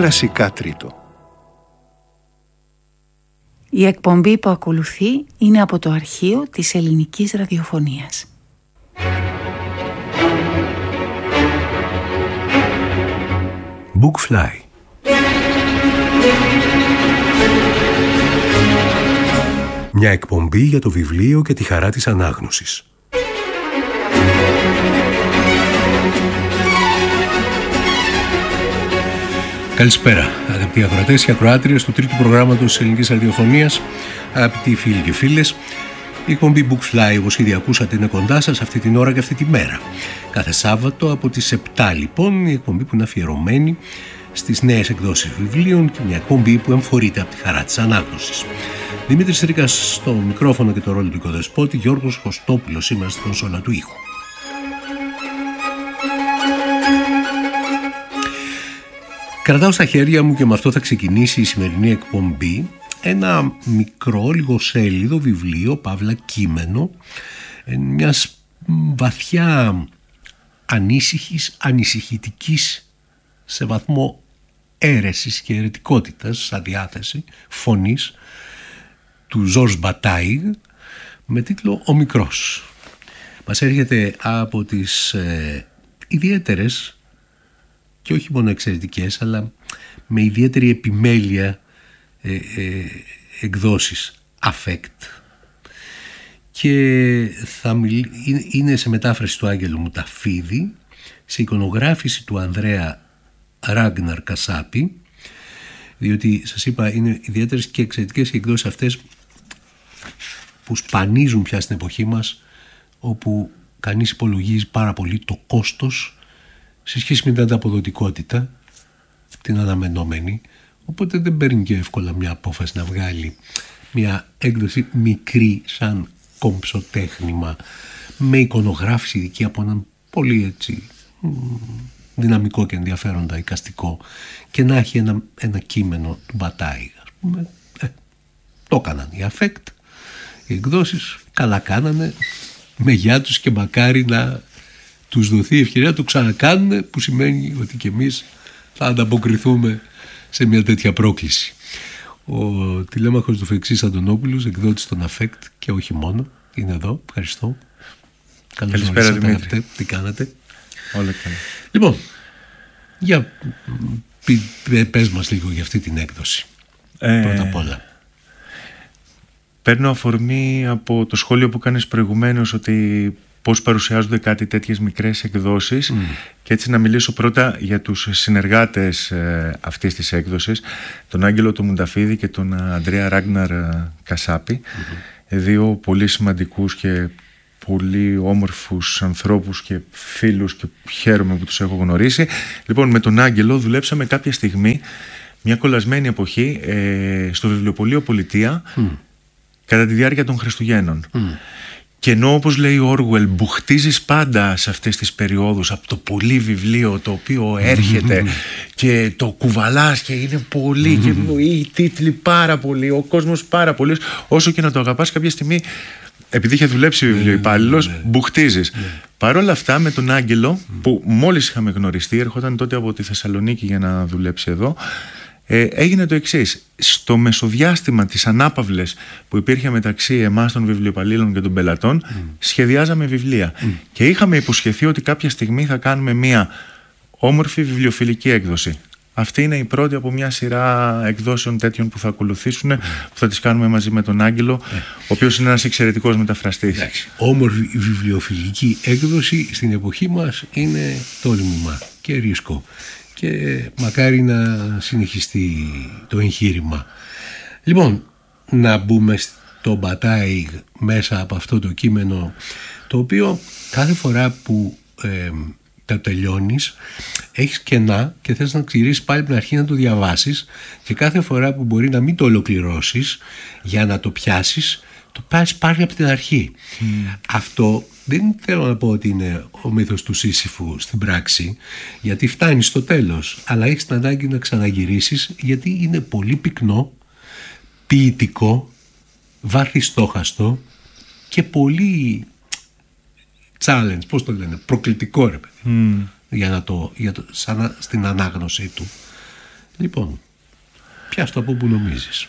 Κλασικά τρίτο. Η εκπομπή που ακολουθεί είναι από το αρχείο της ελληνικής ραδιοφωνίας. Bookfly. Μια εκπομπή για το βιβλίο και τη χαρά της ανάγνωσης. Καλησπέρα, αγαπητοί ακροατές και ακροάτριες του τρίτου προγράμματος της ελληνικής ραδιοφωνίας, αγαπητοί φίλοι και φίλες. Η εκπομπή Bookfly, όπως ήδη ακούσατε, είναι κοντά σας αυτή την ώρα και αυτή τη μέρα. Κάθε Σάββατο από τις 7 λοιπόν, η εκπομπή που είναι αφιερωμένη στις νέες εκδόσεις βιβλίων και μια εκπομπή που εμφορείται από τη χαρά της ανάγνωσης. Δημήτρης Τρίκας στο μικρόφωνο και το ρόλο του οικοδεσπότη, Γιώργος Χωστόπουλος σήμερα στην κονσόλα του ήχου. Κρατάω στα χέρια μου και με αυτό θα ξεκινήσει η σημερινή εκπομπή ένα μικρό λιγοσέλιδο βιβλίο, παύλα κείμενο, μιας βαθιά ανήσυχης, ανησυχητικής σε βαθμό αίρεσης και αιρετικότητας σαν διάθεση φωνής του Ζορζ Μπατάιγ με τίτλο «Ο Μικρός». Μας έρχεται από τις ιδιαίτερες και όχι μόνο εξαιρετικές αλλά με ιδιαίτερη επιμέλεια εκδόσεις Affect και είναι σε μετάφραση του Άγγελου Μουταφίδη, σε εικονογράφηση του Ανδρέα Ράγναρ Κασάπη, διότι σας είπα είναι ιδιαίτερες και εξαιρετικές οι εκδόσεις αυτές που σπανίζουν πια στην εποχή μας, όπου κανείς υπολογίζει πάρα πολύ το κόστος σε σχέση με την ανταποδοτικότητα, την αναμενόμενη, οπότε δεν παίρνει και εύκολα μια απόφαση να βγάλει μια έκδοση μικρή σαν κομψοτέχνημα με εικονογράφηση ειδική από έναν πολύ έτσι δυναμικό και ενδιαφέροντα εικαστικό και να έχει ένα κείμενο του Μπατάιγ, ας πούμε. Το έκαναν οι Affect, οι εκδόσεις καλά κάνανε, με γεια τους και μακάρι να τους δοθεί η ευκαιρία να το ξανακάνουν, που σημαίνει ότι και εμείς θα ανταποκριθούμε σε μια τέτοια πρόκληση. Ο τηλέμαχος του Φεξής Αντωνόπουλος, εκδότης των Affect και όχι μόνο, είναι εδώ. Ευχαριστώ. Καλησπέρα Δημήτρη. Τι κάνατε? Όλα καλά. Λοιπόν, για πες μας λίγο για αυτή την έκδοση. Πρώτα απ' όλα. Παίρνω αφορμή από το σχόλιο που κάνεις προηγουμένως ότι πώς παρουσιάζονται κάτι τέτοιες μικρές εκδόσεις και έτσι να μιλήσω πρώτα για τους συνεργάτες αυτής της έκδοσης, τον Άγγελο του Μουταφίδη και τον Ανδρέα Ράγναρ Κασάπη, δύο πολύ σημαντικούς και πολύ όμορφους ανθρώπους και φίλους και χαίρομαι που τους έχω γνωρίσει. Λοιπόν, με τον Άγγελο δουλέψαμε κάποια στιγμή, μια κολλασμένη εποχή, στο βιβλιοπωλείο Πολιτεία κατά τη διάρκεια των Χριστουγέννων. Και ενώ, όπως λέει ο Όργουελ, μπουχτίζεις πάντα σε αυτές τις περιόδους από το πολύ βιβλίο το οποίο έρχεται και το κουβαλάς και είναι πολύ και οι τίτλοι πάρα πολύ, ο κόσμος πάρα πολύ, όσο και να το αγαπάς κάποια στιγμή, επειδή είχε δουλέψει βιβλιοϊπάλληλος, μπουχτίζεις. Παρ' όλα αυτά, με τον Άγγελο που μόλις είχαμε γνωριστεί, έρχονταν τότε από τη Θεσσαλονίκη για να δουλέψει εδώ, έγινε το εξής. Στο μεσοδιάστημα της ανάπαυλες που υπήρχε μεταξύ εμάς των βιβλιοπαλλήλων και των πελατών, σχεδιάζαμε βιβλία και είχαμε υποσχεθεί ότι κάποια στιγμή θα κάνουμε μια όμορφη βιβλιοφιλική έκδοση. Αυτή είναι η πρώτη από μια σειρά εκδόσεων τέτοιων που θα ακολουθήσουν, που θα τις κάνουμε μαζί με τον Άγγελο, ο οποίος είναι ένας εξαιρετικός μεταφραστής. Όμορφη βιβλιοφιλική έκδοση στην εποχή μας είναι τόλμημα και ρίσκο. Και μακάρι να συνεχιστεί το εγχείρημα. Λοιπόν, να μπούμε στο Μπατάιγ μέσα από αυτό το κείμενο, το οποίο κάθε φορά που το τελειώνεις έχεις κενά και θες να ξυρίσεις πάλι από την αρχή να το διαβάσεις, και κάθε φορά που μπορεί να μην το ολοκληρώσεις για να το πιάσεις, το πας πάλι από την αρχή. Αυτό δεν θέλω να πω ότι είναι ο μύθος του Σύσυφου στην πράξη, γιατί φτάνει στο τέλος, αλλά έχεις την ανάγκη να ξαναγυρίσεις, γιατί είναι πολύ πυκνό, ποιητικό, βαθιστόχαστο και πολύ challenge, πώς το λένε, προκλητικό, ρε παιδί, στην ανάγνωσή του. Λοιπόν, πιάσ' το από που νομίζεις.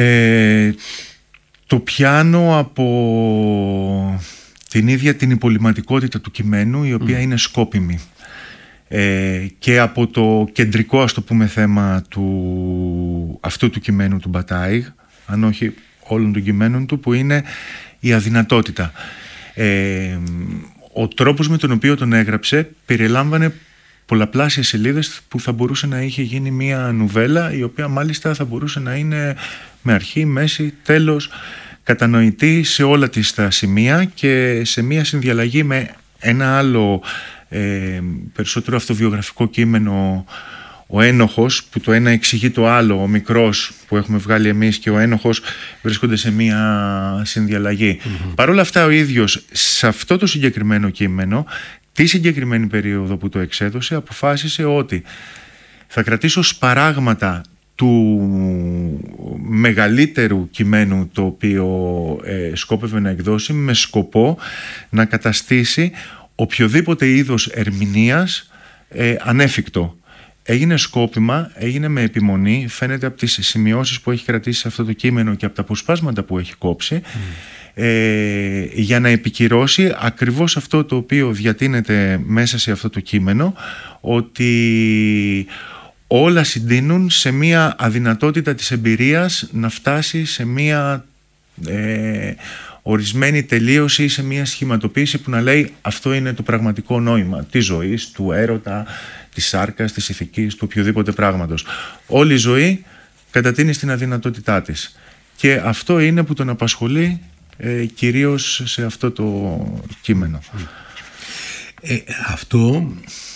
Το πιάνω από την ίδια την υπολειμματικότητα του κειμένου, η οποία είναι σκόπιμη, και από το κεντρικό, ας το πούμε, θέμα αυτού του κειμένου του Μπατάιγ, αν όχι όλων των κειμένων του, που είναι η αδυνατότητα. Ο τρόπος με τον οποίο τον έγραψε περιλάμβανε πολλαπλάσιες σελίδες που θα μπορούσε να είχε γίνει μια νουβέλα, η οποία μάλιστα θα μπορούσε να είναι με αρχή, μέση, τέλος, κατανοητή σε όλα τις τα σημεία και σε μια συνδιαλλαγή με ένα άλλο περισσότερο αυτοβιογραφικό κείμενο, ο Ένοχος, που το ένα εξηγεί το άλλο, ο Μικρός που έχουμε βγάλει εμείς και ο Ένοχος βρίσκονται σε μια συνδιαλλαγή. Παρ' όλα αυτά ο ίδιος σε αυτό το συγκεκριμένο κείμενο, τη συγκεκριμένη περίοδο που το εξέδωσε, αποφάσισε ότι θα κρατήσω σπαράγματα του μεγαλύτερου κειμένου το οποίο σκόπευε να εκδώσει, με σκοπό να καταστήσει οποιοδήποτε είδος ερμηνείας ανέφικτο. Έγινε σκόπιμα, έγινε με επιμονή, φαίνεται από τις σημειώσεις που έχει κρατήσει σε αυτό το κείμενο και από τα αποσπάσματα που έχει κόψει, για να επικυρώσει ακριβώς αυτό το οποίο διατείνεται μέσα σε αυτό το κείμενο, ότι όλα συντείνουν σε μία αδυνατότητα της εμπειρίας να φτάσει σε μία ορισμένη τελείωση ή σε μία σχηματοποίηση που να λέει αυτό είναι το πραγματικό νόημα της ζωής, του έρωτα, της σάρκας, της ηθικής, του οποιοδήποτε πράγματος. Όλη η ζωή κατατείνει στην αδυνατότητά της. Και αυτό είναι που τον απασχολεί κυρίως σε αυτό το κείμενο. Αυτό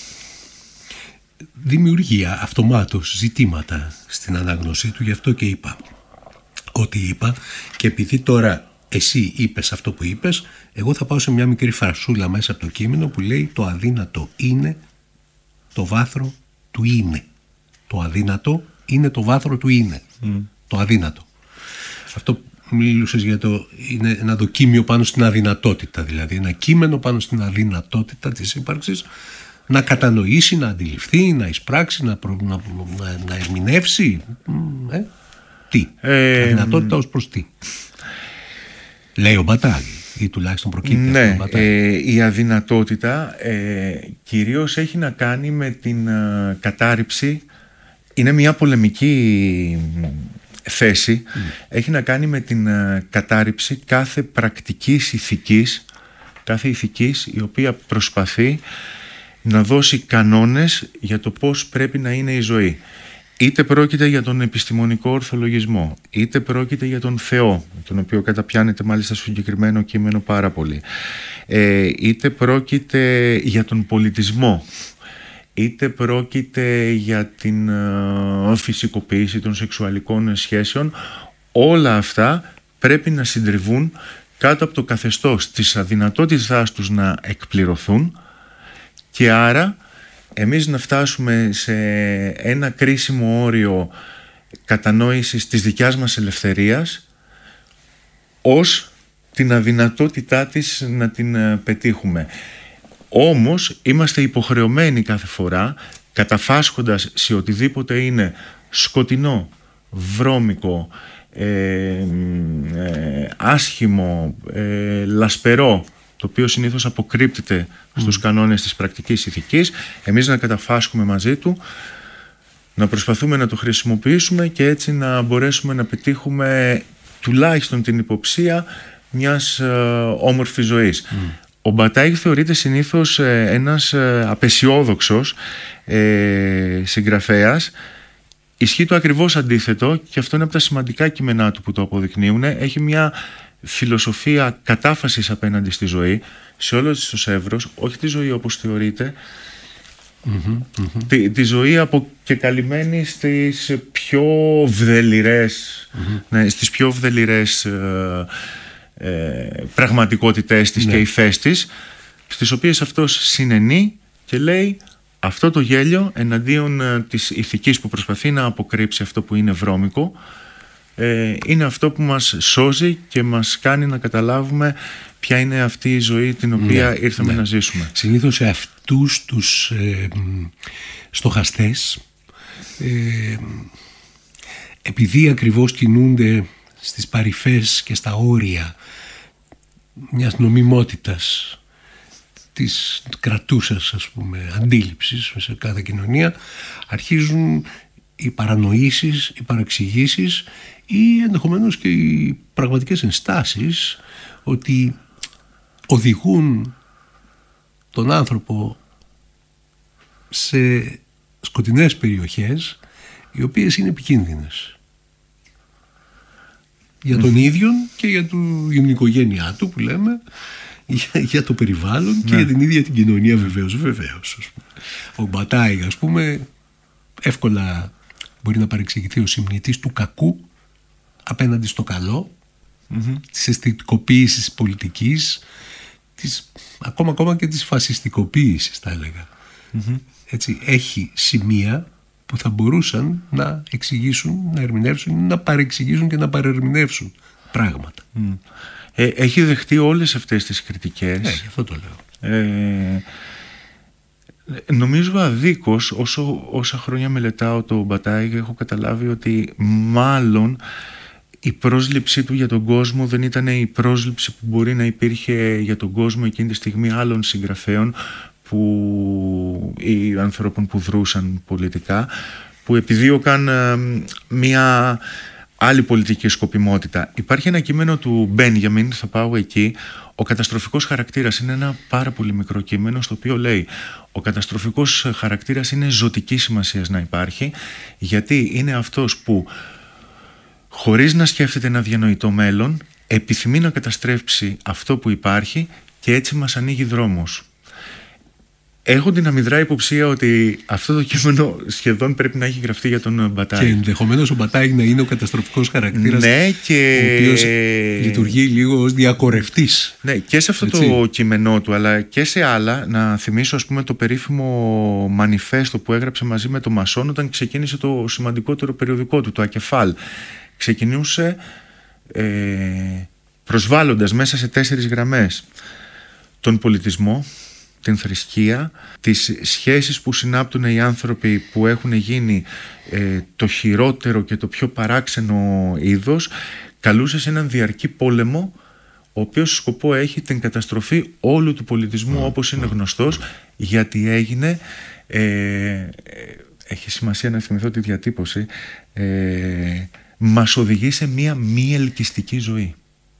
δημιουργεί αυτομάτως ζητήματα στην ανάγνωσή του, γι' αυτό και είπα ό,τι είπα, και επειδή τώρα εσύ είπες αυτό που είπες, εγώ θα πάω σε μια μικρή φρασούλα μέσα από το κείμενο που λέει το αδύνατο είναι το βάθρο του είναι. Το αδύνατο είναι το βάθρο του είναι. Το αδύνατο. Αυτό μιλούσες για είναι ένα δοκίμιο πάνω στην αδυνατότητα, δηλαδή ένα κείμενο πάνω στην αδυνατότητα της ύπαρξης, να κατανοήσει, να αντιληφθεί, να εισπράξει, να ερμηνεύσει. Τι, αδυνατότητα ως προς τι. Λέει ο Μπατάιγ, ή τουλάχιστον προκύπτει. Ναι, η αδυνατότητα κυρίως έχει να κάνει με την κατάρριψη. Είναι μια πολεμική θέση. Έχει να κάνει με την κατάρριψη κάθε πρακτικής ηθικής, κάθε ηθικής η οποία προσπαθεί να δώσει κανόνες για το πώς πρέπει να είναι η ζωή. Είτε πρόκειται για τον επιστημονικό ορθολογισμό, είτε πρόκειται για τον Θεό, τον οποίο καταπιάνεται μάλιστα στο συγκεκριμένο κείμενο πάρα πολύ, είτε πρόκειται για τον πολιτισμό, είτε πρόκειται για την φυσικοποίηση των σεξουαλικών σχέσεων. Όλα αυτά πρέπει να συντριβούν κάτω από το καθεστώς της αδυνατότητάς τους να εκπληρωθούν, και άρα εμείς να φτάσουμε σε ένα κρίσιμο όριο κατανόησης της δικιάς μας ελευθερίας ως την αδυνατότητά της να την πετύχουμε. Όμως είμαστε υποχρεωμένοι κάθε φορά, καταφάσχοντας σε οτιδήποτε είναι σκοτεινό, βρώμικο, άσχημο, λασπερό, το οποίο συνήθως αποκρύπτεται στους κανόνες της πρακτικής ηθικής, εμείς να καταφάσχουμε μαζί του, να προσπαθούμε να το χρησιμοποιήσουμε και έτσι να μπορέσουμε να πετύχουμε τουλάχιστον την υποψία μιας όμορφης ζωής. Ο Μπατάιγ θεωρείται συνήθως ένας απεσιόδοξος συγγραφέας. Ισχύει το ακριβώς αντίθετο, και αυτό είναι από τα σημαντικά κείμενά του που το αποδεικνύουν. Έχει μια φιλοσοφία κατάφασης απέναντι στη ζωή, σε όλο της το εύρος, όχι τη ζωή όπως θεωρείται, τη ζωή αποκεκαλυμμένη στις πιο βδελιρές, στις πιο βδελιρές πραγματικότητές της και υφές της, στις οποίες αυτός συνενεί και λέει αυτό το γέλιο εναντίον της ηθικής που προσπαθεί να αποκρύψει αυτό που είναι βρώμικο, είναι αυτό που μας σώζει και μας κάνει να καταλάβουμε ποια είναι αυτή η ζωή την οποία ήρθαμε να ζήσουμε. Συνήθως σε αυτούς τους στοχαστές επειδή ακριβώς κινούνται στις παρυφές και στα όρια μιας νομιμότητας της κρατούσας, ας πούμε, αντίληψης σε κάθε κοινωνία, αρχίζουν οι παρανοήσεις, οι παραξηγήσεις ή ενδεχομένως και οι πραγματικές ενστάσεις ότι οδηγούν τον άνθρωπο σε σκοτεινές περιοχές οι οποίες είναι επικίνδυνες για τον ίδιον και για την οικογένειά του που λέμε, για το περιβάλλον και για την ίδια την κοινωνία βεβαίως. Ο Μπατάιγ, ας πούμε, εύκολα μπορεί να παρεξηγηθεί ο συμνητής του κακού απέναντι στο καλό, της αισθητικοποίησης πολιτικής, ακόμα και της φασιστικοποίησης, θα έλεγα. Έτσι, έχει σημεία που θα μπορούσαν να εξηγήσουν, να ερμηνεύσουν, να παρεξηγήσουν και να παρερμηνεύσουν πράγματα. Έχει δεχτεί όλες αυτές τις κριτικές. Γι' αυτό το λέω. Νομίζω αδίκως, όσα χρόνια μελετάω το Μπατάιγ, έχω καταλάβει ότι μάλλον η πρόσληψή του για τον κόσμο δεν ήταν η πρόσληψη που μπορεί να υπήρχε για τον κόσμο εκείνη τη στιγμή άλλων συγγραφέων ή ανθρώπων που δρούσαν πολιτικά, που επιδίωκαν μια άλλη πολιτική σκοπιμότητα. Υπάρχει ένα κείμενο του Μπένιαμιν, θα πάω εκεί. Ο καταστροφικός χαρακτήρας είναι ένα πάρα πολύ μικρό κείμενο, στο οποίο λέει: ο καταστροφικός χαρακτήρας είναι ζωτικής σημασίας να υπάρχει, γιατί είναι αυτός που, χωρίς να σκέφτεται ένα διανοητό μέλλον, επιθυμεί να καταστρέψει αυτό που υπάρχει και έτσι μας ανοίγει δρόμος. Έχω την αμυδρά υποψία ότι αυτό το κείμενο σχεδόν πρέπει να έχει γραφτεί για τον Μπατάιγ. Και ενδεχομένως ο Μπατάιγ να είναι ο καταστροφικός χαρακτήρας, ναι, και... ο οποίος λειτουργεί λίγο ως διακορευτής. Ναι, και σε αυτό το κείμενό του, αλλά και σε άλλα. Να θυμίσω, ας πούμε, το περίφημο μανιφέστο που έγραψε μαζί με τον Μασόν όταν ξεκίνησε το σημαντικότερο περιοδικό του, το Ακεφάλ. Ξεκινούσε προσβάλλοντας μέσα σε 4 γραμμές τον πολιτισμό, την θρησκεία, τις σχέσεις που συνάπτουν οι άνθρωποι που έχουν γίνει το χειρότερο και το πιο παράξενο είδος. Καλούσε σε έναν διαρκή πόλεμο, ο οποίος σκοπό έχει την καταστροφή όλου του πολιτισμού όπως είναι γνωστός, γιατί έγινε, έχει σημασία να θυμηθώ τη διατύπωση, μας οδηγεί σε μια μη ελκυστική ζωή.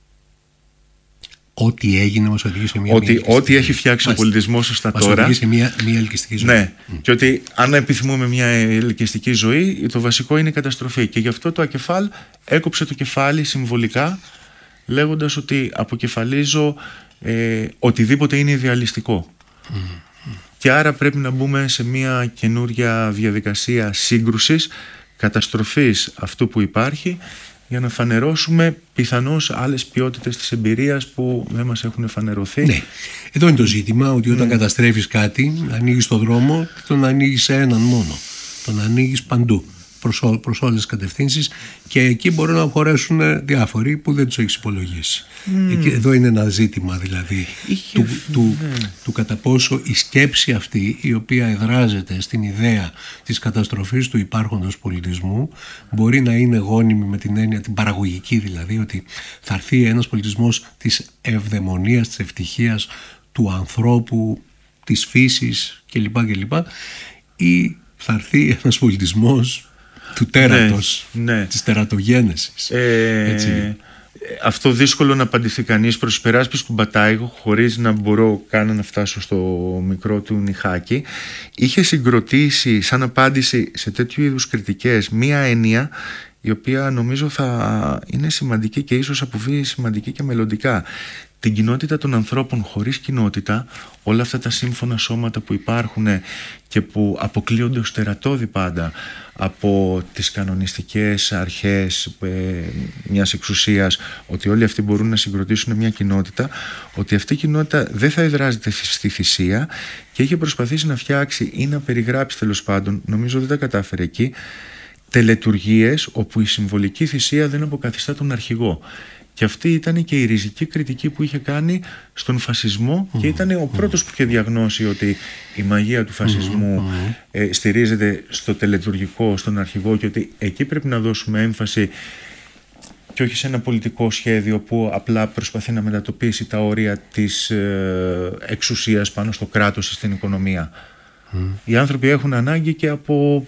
Ό,τι έγινε μας οδηγεί σε μια ό,τι έχει φτιάξει ο πολιτισμός σωστά τώρα. Μας οδηγεί σε μια ελκυστική ζωή. Ναι, και ότι αν επιθυμούμε μια ελκυστική ζωή, το βασικό είναι η καταστροφή. Και γι' αυτό το Ακεφάλ έκοψε το κεφάλι συμβολικά, λέγοντας ότι αποκεφαλίζω οτιδήποτε είναι ιδεαλιστικό. Και άρα πρέπει να μπούμε σε μια καινούρια διαδικασία σύγκρουσης, καταστροφής αυτού που υπάρχει, για να φανερώσουμε πιθανώς άλλες ποιότητες της εμπειρίας που δεν μας έχουν φανερωθεί. Ναι. Εδώ είναι το ζήτημα, ότι όταν καταστρέφεις κάτι, ανοίγεις το δρόμο και τον ανοίγεις σε έναν μόνο. Τον ανοίγεις παντού, προς όλες τις κατευθύνσεις, και εκεί μπορούν να χωρέσουν διάφοροι που δεν τους έχεις υπολογίσει. Εδώ είναι ένα ζήτημα δηλαδή του κατά πόσο η σκέψη αυτή, η οποία εδράζεται στην ιδέα της καταστροφής του υπάρχοντος πολιτισμού, μπορεί να είναι γόνιμη με την έννοια την παραγωγική, δηλαδή ότι θα έρθει ένας πολιτισμός της ευδαιμονίας, της ευτυχίας του ανθρώπου, της φύσης κλπ. Ή θα έρθει ένας πολιτισμός του τέρατος, της τερατογένεσης. Έτσι. Αυτό δύσκολο να απαντηθεί κανείς. Προς υπεράσπιση του Μπατάιγ, χωρίς να μπορώ καν να φτάσω στο μικρό του νυχάκι, είχε συγκροτήσει σαν απάντηση σε τέτοιου είδους κριτικές μία έννοια η οποία νομίζω θα είναι σημαντική και ίσως αποβεί σημαντική και μελλοντικά. Την κοινότητα των ανθρώπων. Χωρίς κοινότητα, όλα αυτά τα σύμφωνα σώματα που υπάρχουν και που αποκλείονται ως τερατώδη πάντα από τις κανονιστικές αρχές μιας εξουσίας, ότι όλοι αυτοί μπορούν να συγκροτήσουν μια κοινότητα, ότι αυτή η κοινότητα δεν θα εδράζεται στη θυσία, και είχε προσπαθήσει να φτιάξει ή να περιγράψει, τέλος πάντων, νομίζω δεν τα κατάφερε εκεί, τελετουργίες όπου η συμβολική θυσία δεν αποκαθιστά τον αρχηγό. Και αυτή ήταν και η ριζική κριτική που είχε κάνει στον φασισμό και ήταν ο πρώτος που είχε διαγνώσει ότι η μαγεία του φασισμού στηρίζεται στο τελετουργικό, στον αρχηγό, και ότι εκεί πρέπει να δώσουμε έμφαση και όχι σε ένα πολιτικό σχέδιο που απλά προσπαθεί να μετατοπίσει τα όρια της εξουσίας πάνω στο κράτος ή στην οικονομία. Οι άνθρωποι έχουν ανάγκη και από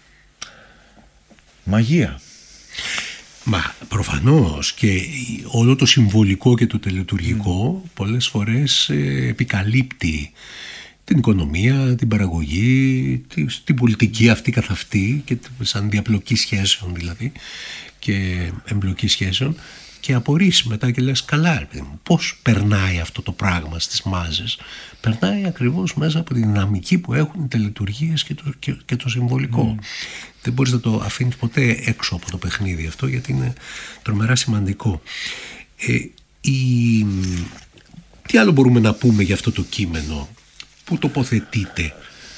μαγεία. Μα προφανώς, και όλο το συμβολικό και το τελετουργικό πολλές φορές επικαλύπτει την οικονομία, την παραγωγή, την πολιτική αυτή καθ' αυτή, και σαν διαπλοκή σχέσεων δηλαδή και εμπλοκή σχέσεων, και απορείς μετά και λες, καλά, πώς περνάει αυτό το πράγμα στις μάζες? Περνάει ακριβώς μέσα από τη δυναμική που έχουν οι τελετουργίες και το συμβολικό. Δεν μπορείς να το αφήνεις ποτέ έξω από το παιχνίδι αυτό, γιατί είναι τρομερά σημαντικό. Τι άλλο μπορούμε να πούμε για αυτό το κείμενο? Πού τοποθετείται?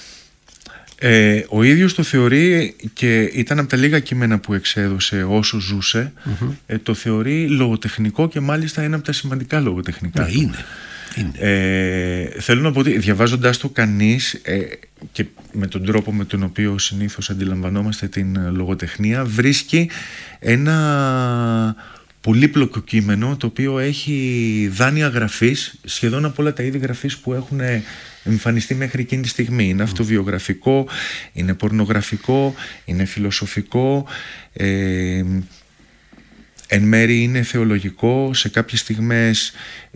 Ο ίδιος το θεωρεί, και ήταν από τα λίγα κείμενα που εξέδωσε όσο ζούσε, το θεωρεί λογοτεχνικό, και μάλιστα είναι από τα σημαντικά λογοτεχνικά. Είναι. Θέλω να πω ότι διαβάζοντάς το κανείς, και με τον τρόπο με τον οποίο συνήθως αντιλαμβανόμαστε την λογοτεχνία, βρίσκει ένα πολύπλοκο κείμενο, το οποίο έχει δάνεια γραφής, σχεδόν από όλα τα είδη γραφής που έχουν εμφανιστεί μέχρι εκείνη τη στιγμή. Είναι αυτοβιογραφικό, είναι πορνογραφικό, είναι φιλοσοφικό, εν μέρει είναι θεολογικό, σε κάποιες στιγμές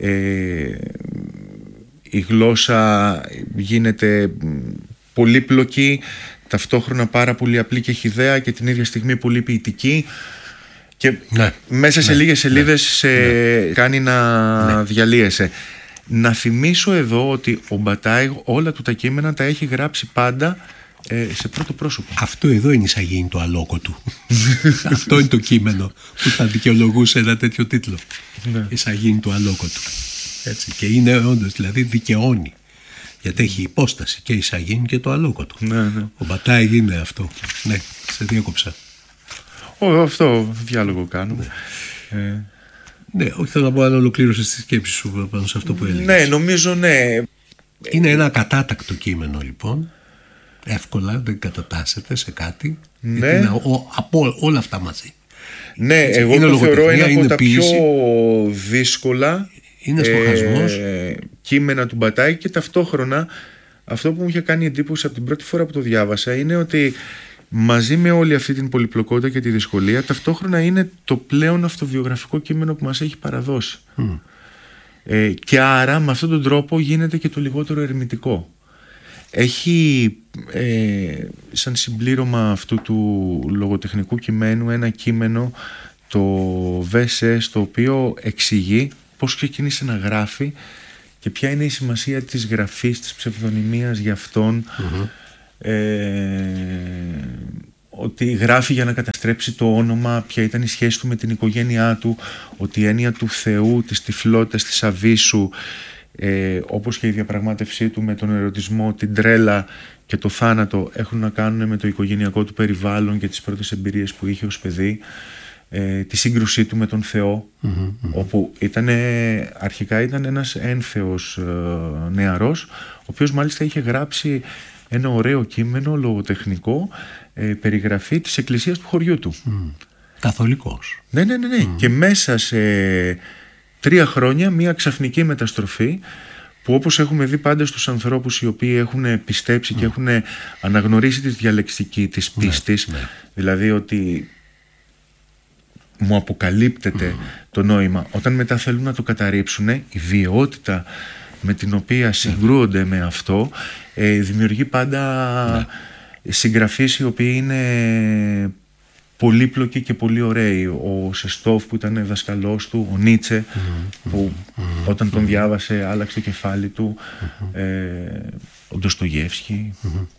η γλώσσα γίνεται πολύπλοκη, ταυτόχρονα πάρα πολύ απλή και χυδαία, και την ίδια στιγμή πολύ ποιητική, και μέσα σε λίγες σελίδες κάνει να διαλύεσαι. Να θυμίσω εδώ ότι ο Μπατάιγ όλα του τα κείμενα τα έχει γράψει πάντα σε πρώτο πρόσωπο. Αυτό εδώ είναι η σαγίνη του αλόκοτου. Αυτό είναι το κείμενο που θα δικαιολογούσε ένα τέτοιο τίτλο. Η σαγίνη του αλόκοτου. Έτσι. Και είναι όντως, δηλαδή δικαιώνει. Γιατί έχει υπόσταση και η σαγίνη και το αλόκοτο. Ο Μπατάιγ είναι αυτό. Ναι, σε διέκοψα. Αυτό διάλογο κάνουμε. Ναι, όχι, θέλω να πω αν ολοκλήρωσες τη σκέψη σου πάνω σε αυτό που έλεγες. Ναι, νομίζω ναι. Είναι ένα ακατάτακτο κείμενο λοιπόν. Εύκολα, δεν κατατάσσεται σε κάτι. Ναι. Είναι από όλα αυτά μαζί. Ναι, έτσι, εγώ το θεωρώ ένα από τα ποίηση, πιο δύσκολα κείμενα του Μπατάη, και ταυτόχρονα αυτό που μου είχε κάνει εντύπωση από την πρώτη φορά που το διάβασα είναι ότι μαζί με όλη αυτή την πολυπλοκότητα και τη δυσκολία, ταυτόχρονα είναι το πλέον αυτοβιογραφικό κείμενο που μας έχει παραδώσει. Και άρα με αυτόν τον τρόπο γίνεται και το λιγότερο ερμητικό. Έχει σαν συμπλήρωμα αυτού του λογοτεχνικού κειμένου ένα κείμενο, το Βέσες, το οποίο εξηγεί πώς ξεκίνησε να γράφει και ποια είναι η σημασία της γραφής, της ψευδονυμίας για αυτόν. Ότι γράφει για να καταστρέψει το όνομα, ποια ήταν η σχέση του με την οικογένειά του, ότι η έννοια του Θεού, της τυφλότητας, της αβύσσου, όπως και η διαπραγμάτευσή του με τον ερωτισμό, την τρέλα και το θάνατο, έχουν να κάνουν με το οικογενειακό του περιβάλλον και τις πρώτες εμπειρίες που είχε ως παιδί, τη σύγκρουσή του με τον Θεό, όπου αρχικά ήταν ένας ένθεος νεαρός, ο οποίος μάλιστα είχε γράψει ένα ωραίο κείμενο λογοτεχνικό, περιγραφή της εκκλησίας του χωριού του. Καθολικός. Ναι. Και μέσα σε 3 χρόνια μια ξαφνική μεταστροφή, που όπως έχουμε δει πάντα στους ανθρώπους οι οποίοι έχουν πιστέψει και έχουν αναγνωρίσει τη διαλεκτική της πίστης, δηλαδή ότι μου αποκαλύπτεται το νόημα, όταν μετά θέλουν να το καταρρύψουν, η βιαιότητα με την οποία συγκρούονται με αυτό δημιουργεί πάντα συγγραφείς οι οποίοι είναι πολύπλοκοι και πολύ ωραίοι. Ο Σεστόφ που ήταν δασκαλός του, ο Νίτσε που όταν τον διάβασε άλλαξε το κεφάλι του, ο Ντοστογεύσκι.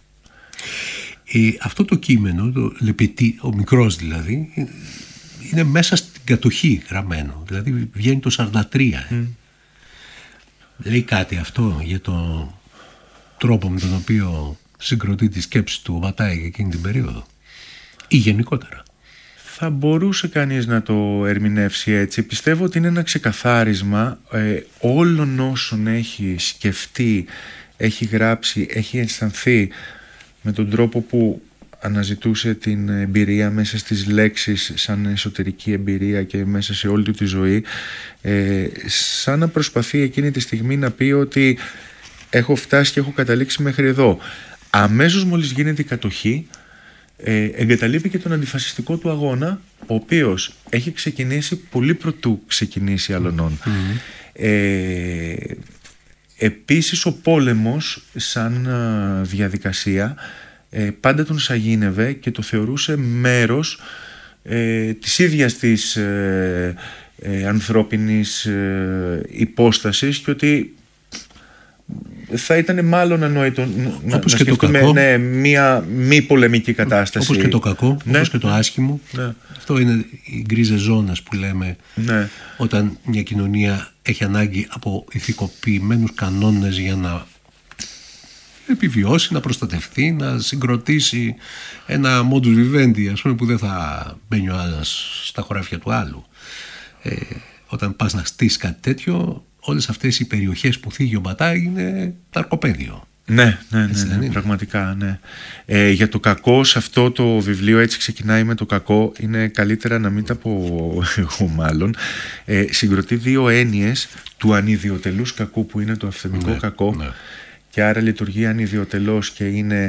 Αυτό το κείμενο, το Λεπετή, ο μικρός δηλαδή, είναι μέσα στην κατοχή γραμμένο, δηλαδή βγαίνει το 43. Λέει κάτι αυτό για τον τρόπο με τον οποίο συγκροτεί τη σκέψη του Μπατάη εκείνη την περίοδο, ή γενικότερα? Θα μπορούσε κανείς να το ερμηνεύσει έτσι. Πιστεύω ότι είναι ένα ξεκαθάρισμα όλων όσων έχει σκεφτεί, έχει γράψει, έχει αισθανθεί με τον τρόπο που αναζητούσε την εμπειρία μέσα στις λέξεις σαν εσωτερική εμπειρία και μέσα σε όλη του τη ζωή, σαν να προσπαθεί εκείνη τη στιγμή να πει ότι έχω φτάσει και έχω καταλήξει μέχρι εδώ. Αμέσως μόλις γίνεται η κατοχή, εγκαταλείπει και τον αντιφασιστικό του αγώνα, ο οποίος έχει ξεκινήσει πολύ πρωτού ξεκινήσει αλλωνών. Επίσης ο πόλεμος σαν διαδικασία πάντα τον σαγίνευε και το θεωρούσε μέρος της ίδιας της ανθρώπινης υπόστασης, και ότι θα ήταν μάλλον ανόητο να σκεφτούμε μια μη πολεμική κατάσταση. Όπως και το κακό, όπως και το άσχημο. Αυτό είναι οι γκρίζες ζώνες που λέμε, όταν μια κοινωνία έχει ανάγκη από ηθικοποιημένους κανόνες για να επιβιώσει, να προστατευτεί, να συγκροτήσει ένα modus vivendi, ας πούμε, που δεν θα μπαίνει ο άλλος στα χωράφια του άλλου. Όταν πας να στήσεις κάτι τέτοιο, όλες αυτές οι περιοχές που θίγει ο Μπατάη είναι ταρκοπέδιο. Ναι, πραγματικά, ναι. Για το κακό, σε αυτό το βιβλίο, έτσι ξεκινάει με το κακό, είναι καλύτερα να μην τα πω εγώ μάλλον. Συγκροτεί δύο έννοιες του ανιδιοτελούς κακού, που είναι το αυθεντικό κακό, και άρα λειτουργεί ανιδιοτελώς και είναι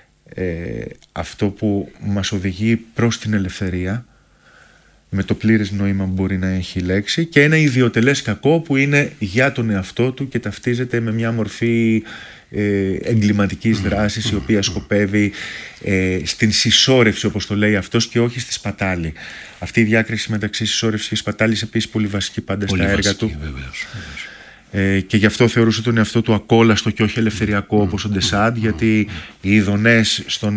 αυτό που μας οδηγεί προς την ελευθερία, με το πλήρες νόημα που μπορεί να έχει η λέξη, και ένα ιδιοτελές κακό που είναι για τον εαυτό του και ταυτίζεται με μια μορφή εγκληματικής δράσης, η οποία σκοπεύει στην συσσόρευση, όπως το λέει αυτός, και όχι στη σπατάλη. Αυτή η διάκριση μεταξύ συσσόρευσης και σπατάλης επίσης πολύ βασική πάντα στα έργα του. Βεβαίως. Και γι' αυτό θεωρούσε τον εαυτό του ακόλαστο και όχι ελευθεριακό, όπως ο Ντεσάντ, γιατί οι ειδονές στον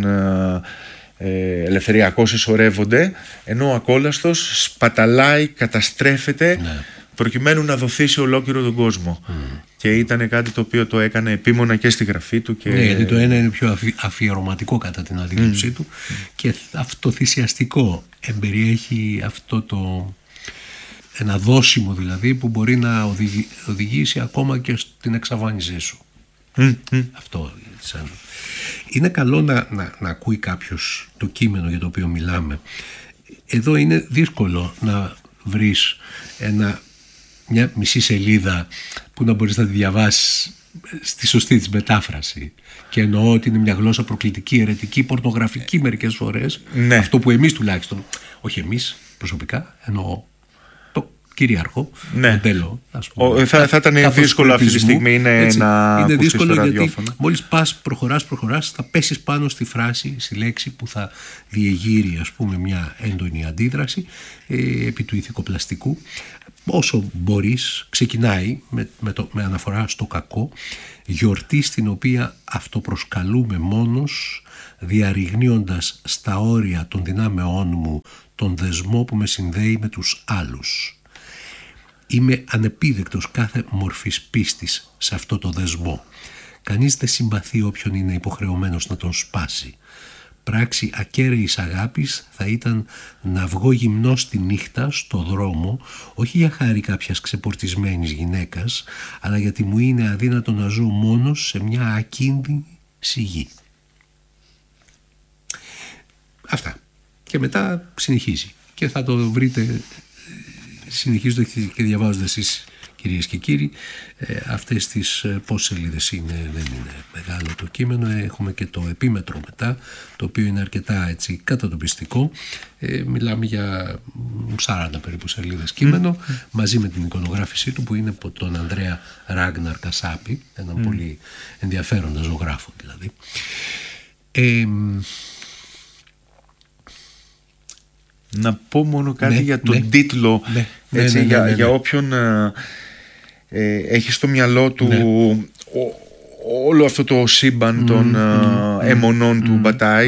ελευθεριακό συσσωρεύονται, ενώ ο ακόλαστος σπαταλάει, καταστρέφεται, προκειμένου να δοθεί σε ολόκληρο τον κόσμο. Και ήταν κάτι το οποίο το έκανε επίμονα και στη γραφή του. Και... γιατί το ένα είναι πιο αφιερωματικό κατά την αντίληψή του και αυτοθυσιαστικό. Εμπεριέχει αυτό το... ένα δώσιμο δηλαδή, που μπορεί να οδηγήσει ακόμα και στην εξαφάνισή σου. Αυτό είναι καλό να ακούει κάποιος το κείμενο για το οποίο μιλάμε. Εδώ είναι δύσκολο να βρεις μια μισή σελίδα που να μπορείς να τη διαβάσεις στη σωστή της μετάφραση, και εννοώ ότι είναι μια γλώσσα προκλητική, αιρετική, πορνογραφική μερικές φορές. Αυτό που εμείς τουλάχιστον, όχι εμείς προσωπικά, εννοώ το κυρίαρχο μοντέλο, ας πούμε, θα ήταν δύσκολο αυτή τη στιγμή είναι δύσκολο, γιατί μόλις προχωράς, θα πέσεις πάνω στη φράση, στη λέξη που θα διεγείρει, ας πούμε, μια έντονη αντίδραση επί του ηθικοπλαστικού. Όσο μπορείς, ξεκινάει με αναφορά στο κακό, γιορτή στην οποία αυτοπροσκαλούμε μόνος, διαρριγνύοντας στα όρια των δυνάμεών μου τον δεσμό που με συνδέει με τους άλλους. Είμαι ανεπίδεκτος κάθε μορφής πίστης σε αυτό το δεσμό. Κανείς δεν συμπαθεί όποιον είναι υποχρεωμένος να τον σπάσει. Πράξη ακέραιης αγάπης θα ήταν να βγω γυμνός τη νύχτα στο δρόμο, όχι για χάρη κάποιας ξεπορτισμένης γυναίκας, αλλά γιατί μου είναι αδύνατο να ζω μόνος σε μια ακίνδυνη σιγή. Αυτά. Και μετά συνεχίζει. Και θα το βρείτε συνεχίζοντας και διαβάζοντας εσείς, κυρίες και κύριοι, αυτές τις πόσες σελίδες είναι, δεν είναι μεγάλο το κείμενο. Έχουμε και το επίμετρο μετά, το οποίο είναι αρκετά έτσι κατατοπιστικό. Μιλάμε για 40 περίπου σελίδες κείμενο, μαζί με την εικονογράφησή του, που είναι από τον Ανδρέα Ράγναρ Κασάπη, έναν πολύ ενδιαφέροντα ζωγράφο δηλαδή. Να πω μόνο κάτι για τον τίτλο, για όποιον έχει στο μυαλό του όλο αυτό το σύμπαν των αιμονών του Μπατάη.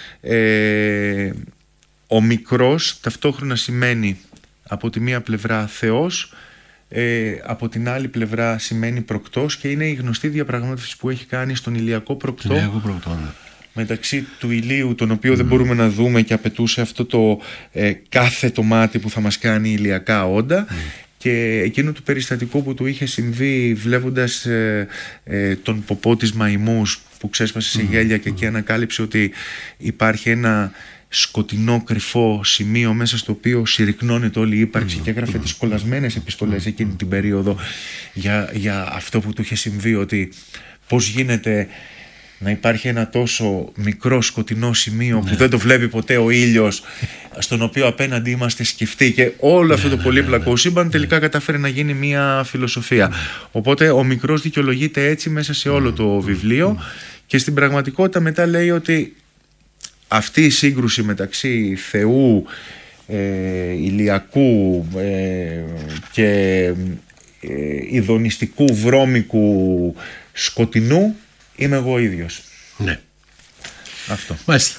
Ο μικρός ταυτόχρονα σημαίνει από τη μία πλευρά Θεός, από την άλλη πλευρά σημαίνει προκτός, και είναι η γνωστή διαπραγμάτευση που έχει κάνει στον Ηλιακό Προκτό. μεταξύ του ηλίου, τον οποίο δεν μπορούμε να δούμε και απαιτούσε αυτό το κάθετο μάτι που θα μας κάνει ηλιακά όντα, και εκείνο του περιστατικού που του είχε συμβεί βλέποντας τον ποπό της μαϊμούς που ξέσπασε σε γέλια και εκεί ανακάλυψε ότι υπάρχει ένα σκοτεινό κρυφό σημείο μέσα στο οποίο συρρυκνώνεται όλη η ύπαρξη, και έγραφε τις κολλασμένες επιστολές εκείνη την περίοδο για αυτό που του είχε συμβεί, ότι πώς γίνεται να υπάρχει ένα τόσο μικρό σκοτεινό σημείο που δεν το βλέπει ποτέ ο ήλιος, στον οποίο απέναντι είμαστε σκεφτοί, και όλο αυτό το πολύπλακο σύμπαν τελικά καταφέρει να γίνει μια φιλοσοφία. Οπότε ο μικρός δικαιολογείται έτσι μέσα σε όλο το βιβλίο, και στην πραγματικότητα μετά λέει ότι αυτή η σύγκρουση μεταξύ Θεού, ηλιακού και ειδονιστικού, βρώμικου, σκοτεινού, είμαι εγώ ίδιος. Ναι. Αυτό. Μάλιστα.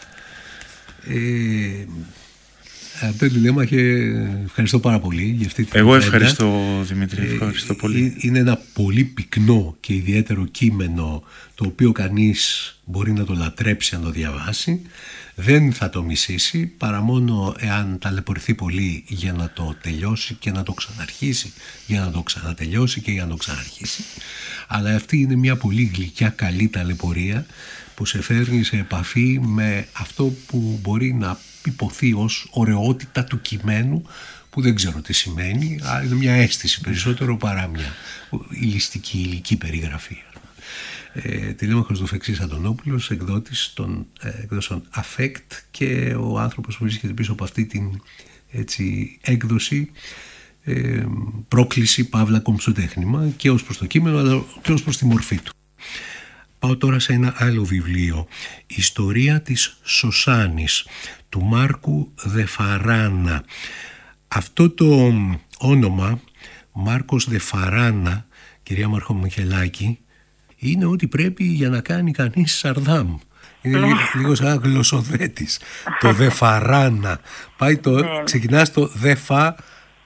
Αγαπητέ Τηλέμαχε, ευχαριστώ πάρα πολύ για αυτή την Εγώ ευχαριστώ, Δημήτρη, ευχαριστώ πολύ. Είναι ένα πολύ πυκνό και ιδιαίτερο κείμενο, το οποίο κανείς μπορεί να το λατρέψει αν το διαβάσει. Δεν θα το μισήσει, παρά μόνο εάν ταλαιπωρηθεί πολύ για να το τελειώσει και να το ξαναρχίσει, για να το ξανατελειώσει και για να το ξαναρχίσει. Αλλά αυτή είναι μια πολύ γλυκιά, καλή ταλαιπωρία που σε φέρνει σε επαφή με αυτό που μπορεί να υποθεί ως ωραιότητα του κειμένου, που δεν ξέρω τι σημαίνει, αλλά είναι μια αίσθηση περισσότερο παρά μια ηλιστική, υλική περιγραφή. Τηλέμαχος Δοφεξής Αντωνόπουλος, εκδότης των εκδόσεων Affect, και ο άνθρωπος που βρίσκεται πίσω από αυτή την έκδοση, πρόκληση παύλα κομψοτέχνημα, και ως προς το κείμενο αλλά και ως προς τη μορφή του. Πάω τώρα σε ένα άλλο βιβλίο, «Ιστορία της Σωσάνης», του Μάρκου Δεφαράνα. Αυτό το όνομα, Μάρκος Δεφαράνα, κυρία Μαρχομιχελάκη, είναι ό,τι πρέπει για να κάνει κανείς Σαρδάμ. Είναι λίγο σαν γλωσσοδέτης. Το Δεφαράνα. Πάει ξεκινάς το Δεφα,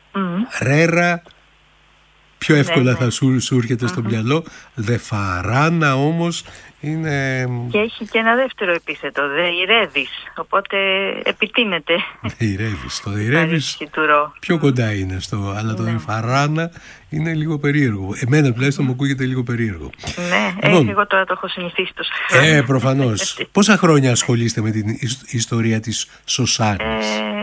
Ρέρα, πιο εύκολα θα σου έρχεται στο μυαλό. Δεφαράνα όμως είναι... Και έχει και ένα δεύτερο επίθετο, Δεϊρεύης, οπότε επιτείνεται. Δεϊρεύης, το Δεϊρεύης πιο κοντά είναι αλλά το Δεφαράνα είναι λίγο περίεργο. Εμένα τουλάχιστον μου ακούγεται λίγο περίεργο. Ναι, λοιπόν, εγώ τώρα το έχω συνηθίσει. Προφανώς. Πόσα χρόνια ασχολείστε με την ιστορία της Σωσάνης?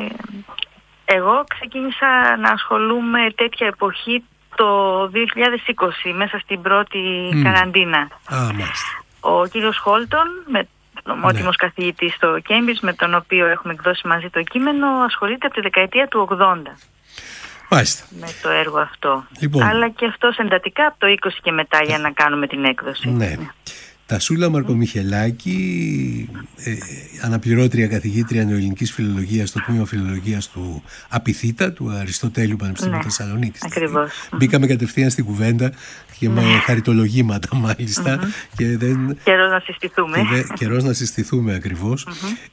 Εγώ ξεκίνησα να ασχολούμαι τέτοια εποχή το 2020, μέσα στην πρώτη καραντίνα. Μάλιστα. Ο κύριος Χόλτον, ομότιμος καθηγητής στο Cambridge, με τον οποίο έχουμε εκδώσει μαζί το κείμενο, ασχολείται από τη δεκαετία του 80. Μάλιστα. Με το έργο αυτό. Λοιπόν, αλλά και αυτός εντατικά από το 20 και μετά για να κάνουμε την έκδοση. Ναι. Τασούλα Μαρκομιχελάκη, αναπληρώτρια καθηγήτρια νεοελληνικής φιλολογίας στο τμήμα φιλολογίας του Απιθύτα, του Αριστοτέλειου Πανεπιστημίου Θεσσαλονίκης. Ακριβώς. Μπήκαμε κατευθείαν στην κουβέντα και με χαριτολογήματα μάλιστα. Και καιρός να συστηθούμε. Καιρός να συστηθούμε ακριβώς.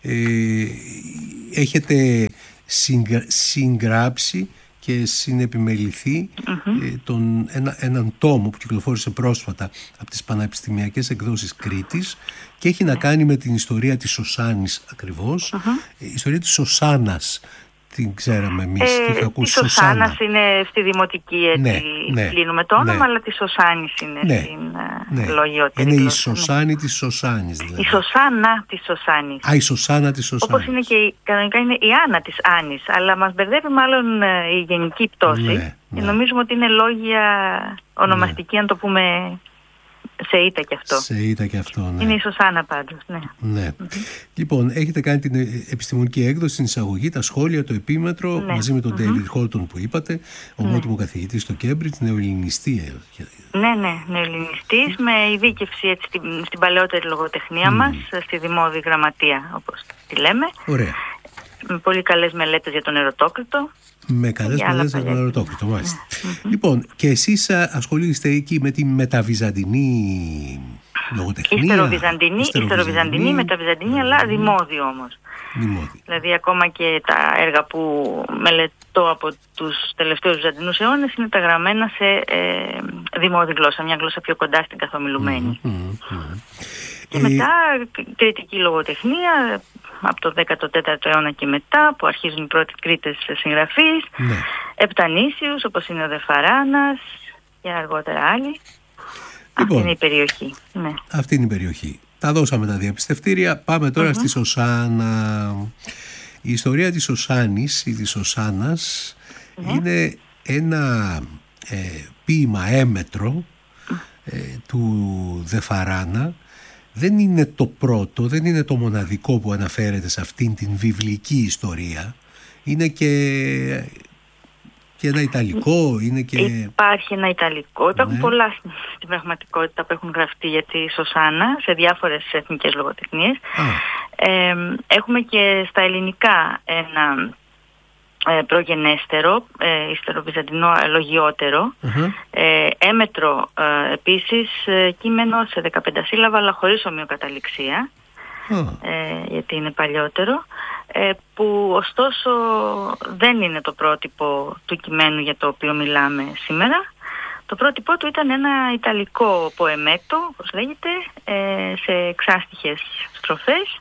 Έχετε συγγράψει και συνεπιμεληθεί έναν τόμο που κυκλοφόρησε πρόσφατα από τις Πανεπιστημιακές Εκδόσεις Κρήτης, και έχει να κάνει με την ιστορία της Σωσάνης ακριβώς. Η ιστορία της Σωσάνας την ξέραμε εμείς, την είχα ακούσει. Η Σωσάνας είναι στη δημοτική, έτσι κλείνουμε το όνομα, αλλά τη Σωσάνης είναι στην λογιότερη. Είναι η Σωσάνη της Σωσάνης δηλαδή. Η Σωσάνα της Σωσάνης. Η Σωσάνα της Σωσάνης. Όπως είναι και κανονικά είναι η Άννα της Άνης, αλλά μας μπερδεύει μάλλον η γενική πτώση. Και νομίζουμε ότι είναι λόγια ονομαστική, αν το πούμε σε ήττα και αυτό. Σε ήττα και αυτό, ναι. Είναι η Σωσάνα πάντως, ναι. Λοιπόν, έχετε κάνει την επιστημονική έκδοση, την εισαγωγή, τα σχόλια, το επίμετρο, μαζί με τον David Holton που είπατε, ομότιμο καθηγητή στο Cambridge, νεοελληνιστή. Ναι, νεοελληνιστής, με ειδίκευση έτσι, στην παλαιότερη λογοτεχνία μας, στη δημόδη γραμματεία, όπως τη λέμε. Ωραία. Με πολύ καλές μελέτες για τον Ερωτόκριτο. Με καλές μελέτες για τον Ερωτόκριτο, μάλιστα. Λοιπόν, και εσείς ασχολείστε εκεί με τη μεταβυζαντινή λογοτεχνία? Ιστεροβυζαντινή, μεταβυζαντινή, αλλά δημόδη όμως. Δηλαδή ακόμα και τα έργα που μελετώ από τους τελευταίους βυζαντινούς αιώνες είναι τα γραμμένα σε δημόδη γλώσσα, μια γλώσσα πιο κοντά στην καθομιλουμένη. Και μετά κριτική λογοτεχνία από το 14ο αιώνα και μετά, που αρχίζουν οι πρώτοι Κρήτες συγγραφείς, Επτανήσιους όπως είναι ο Δεφαράνας και αργότερα άλλοι. Αυτή είναι η περιοχή. Ναι. Αυτή είναι η περιοχή. Τα δώσαμε τα διαπιστευτήρια. Πάμε τώρα στη Σωσάνα. Η ιστορία της Σωσάνης ή της Σωσάνας είναι ένα ποίημα έμετρο του Δεφαράνα. Δεν είναι το πρώτο, δεν είναι το μοναδικό που αναφέρεται σε αυτήν την βιβλική ιστορία. Είναι και ένα ιταλικό, είναι και... Υπάρχει ένα ιταλικό, υπάρχουν πολλά στην πραγματικότητα που έχουν γραφτεί για τη Σωσάνα σε διάφορες εθνικές λογοτεχνίες. Έχουμε και στα ελληνικά ένα προγενέστερο, ιστεροβυζαντινό λογιότερο, έμετρο επίσης, κείμενο σε 15 σύλλαβα αλλά χωρίς ομοιοκαταληξία, γιατί είναι παλιότερο, που ωστόσο δεν είναι το πρότυπο του κειμένου για το οποίο μιλάμε σήμερα. Το πρότυπό του ήταν ένα ιταλικό ποεμέτο, όπως λέγεται, σε εξάστιχες στροφές,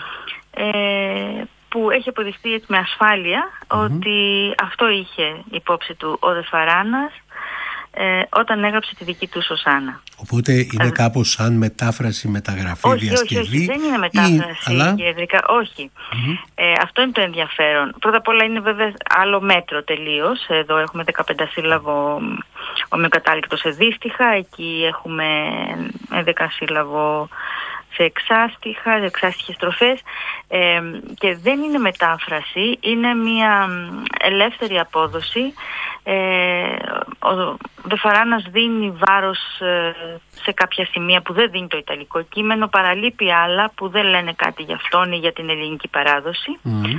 που έχει αποδειχθεί με ασφάλεια ότι αυτό είχε υπόψη του ο Δεφαράνας όταν έγραψε τη δική του Σωσάνα. Οπότε είναι κάπως σαν μετάφραση, μεταγραφή, διασκευή? Όχι, δεν είναι μετάφραση γεωδρικά, όχι. Αυτό είναι το ενδιαφέρον. Πρώτα απ' όλα είναι βέβαια άλλο μέτρο τελείως. Εδώ έχουμε 15 σύλλαβο ομοιοκατάληκτο σε δύστιχα, εκεί έχουμε 11 σύλλαβο σε εξάστιχες στροφές, και δεν είναι μετάφραση, είναι μια ελεύθερη απόδοση. Ο Δεφαράνας δίνει βάρος σε κάποια σημεία που δεν δίνει το ιταλικό κείμενο, παραλείπει άλλα που δεν λένε κάτι για αυτόν ή για την ελληνική παράδοση.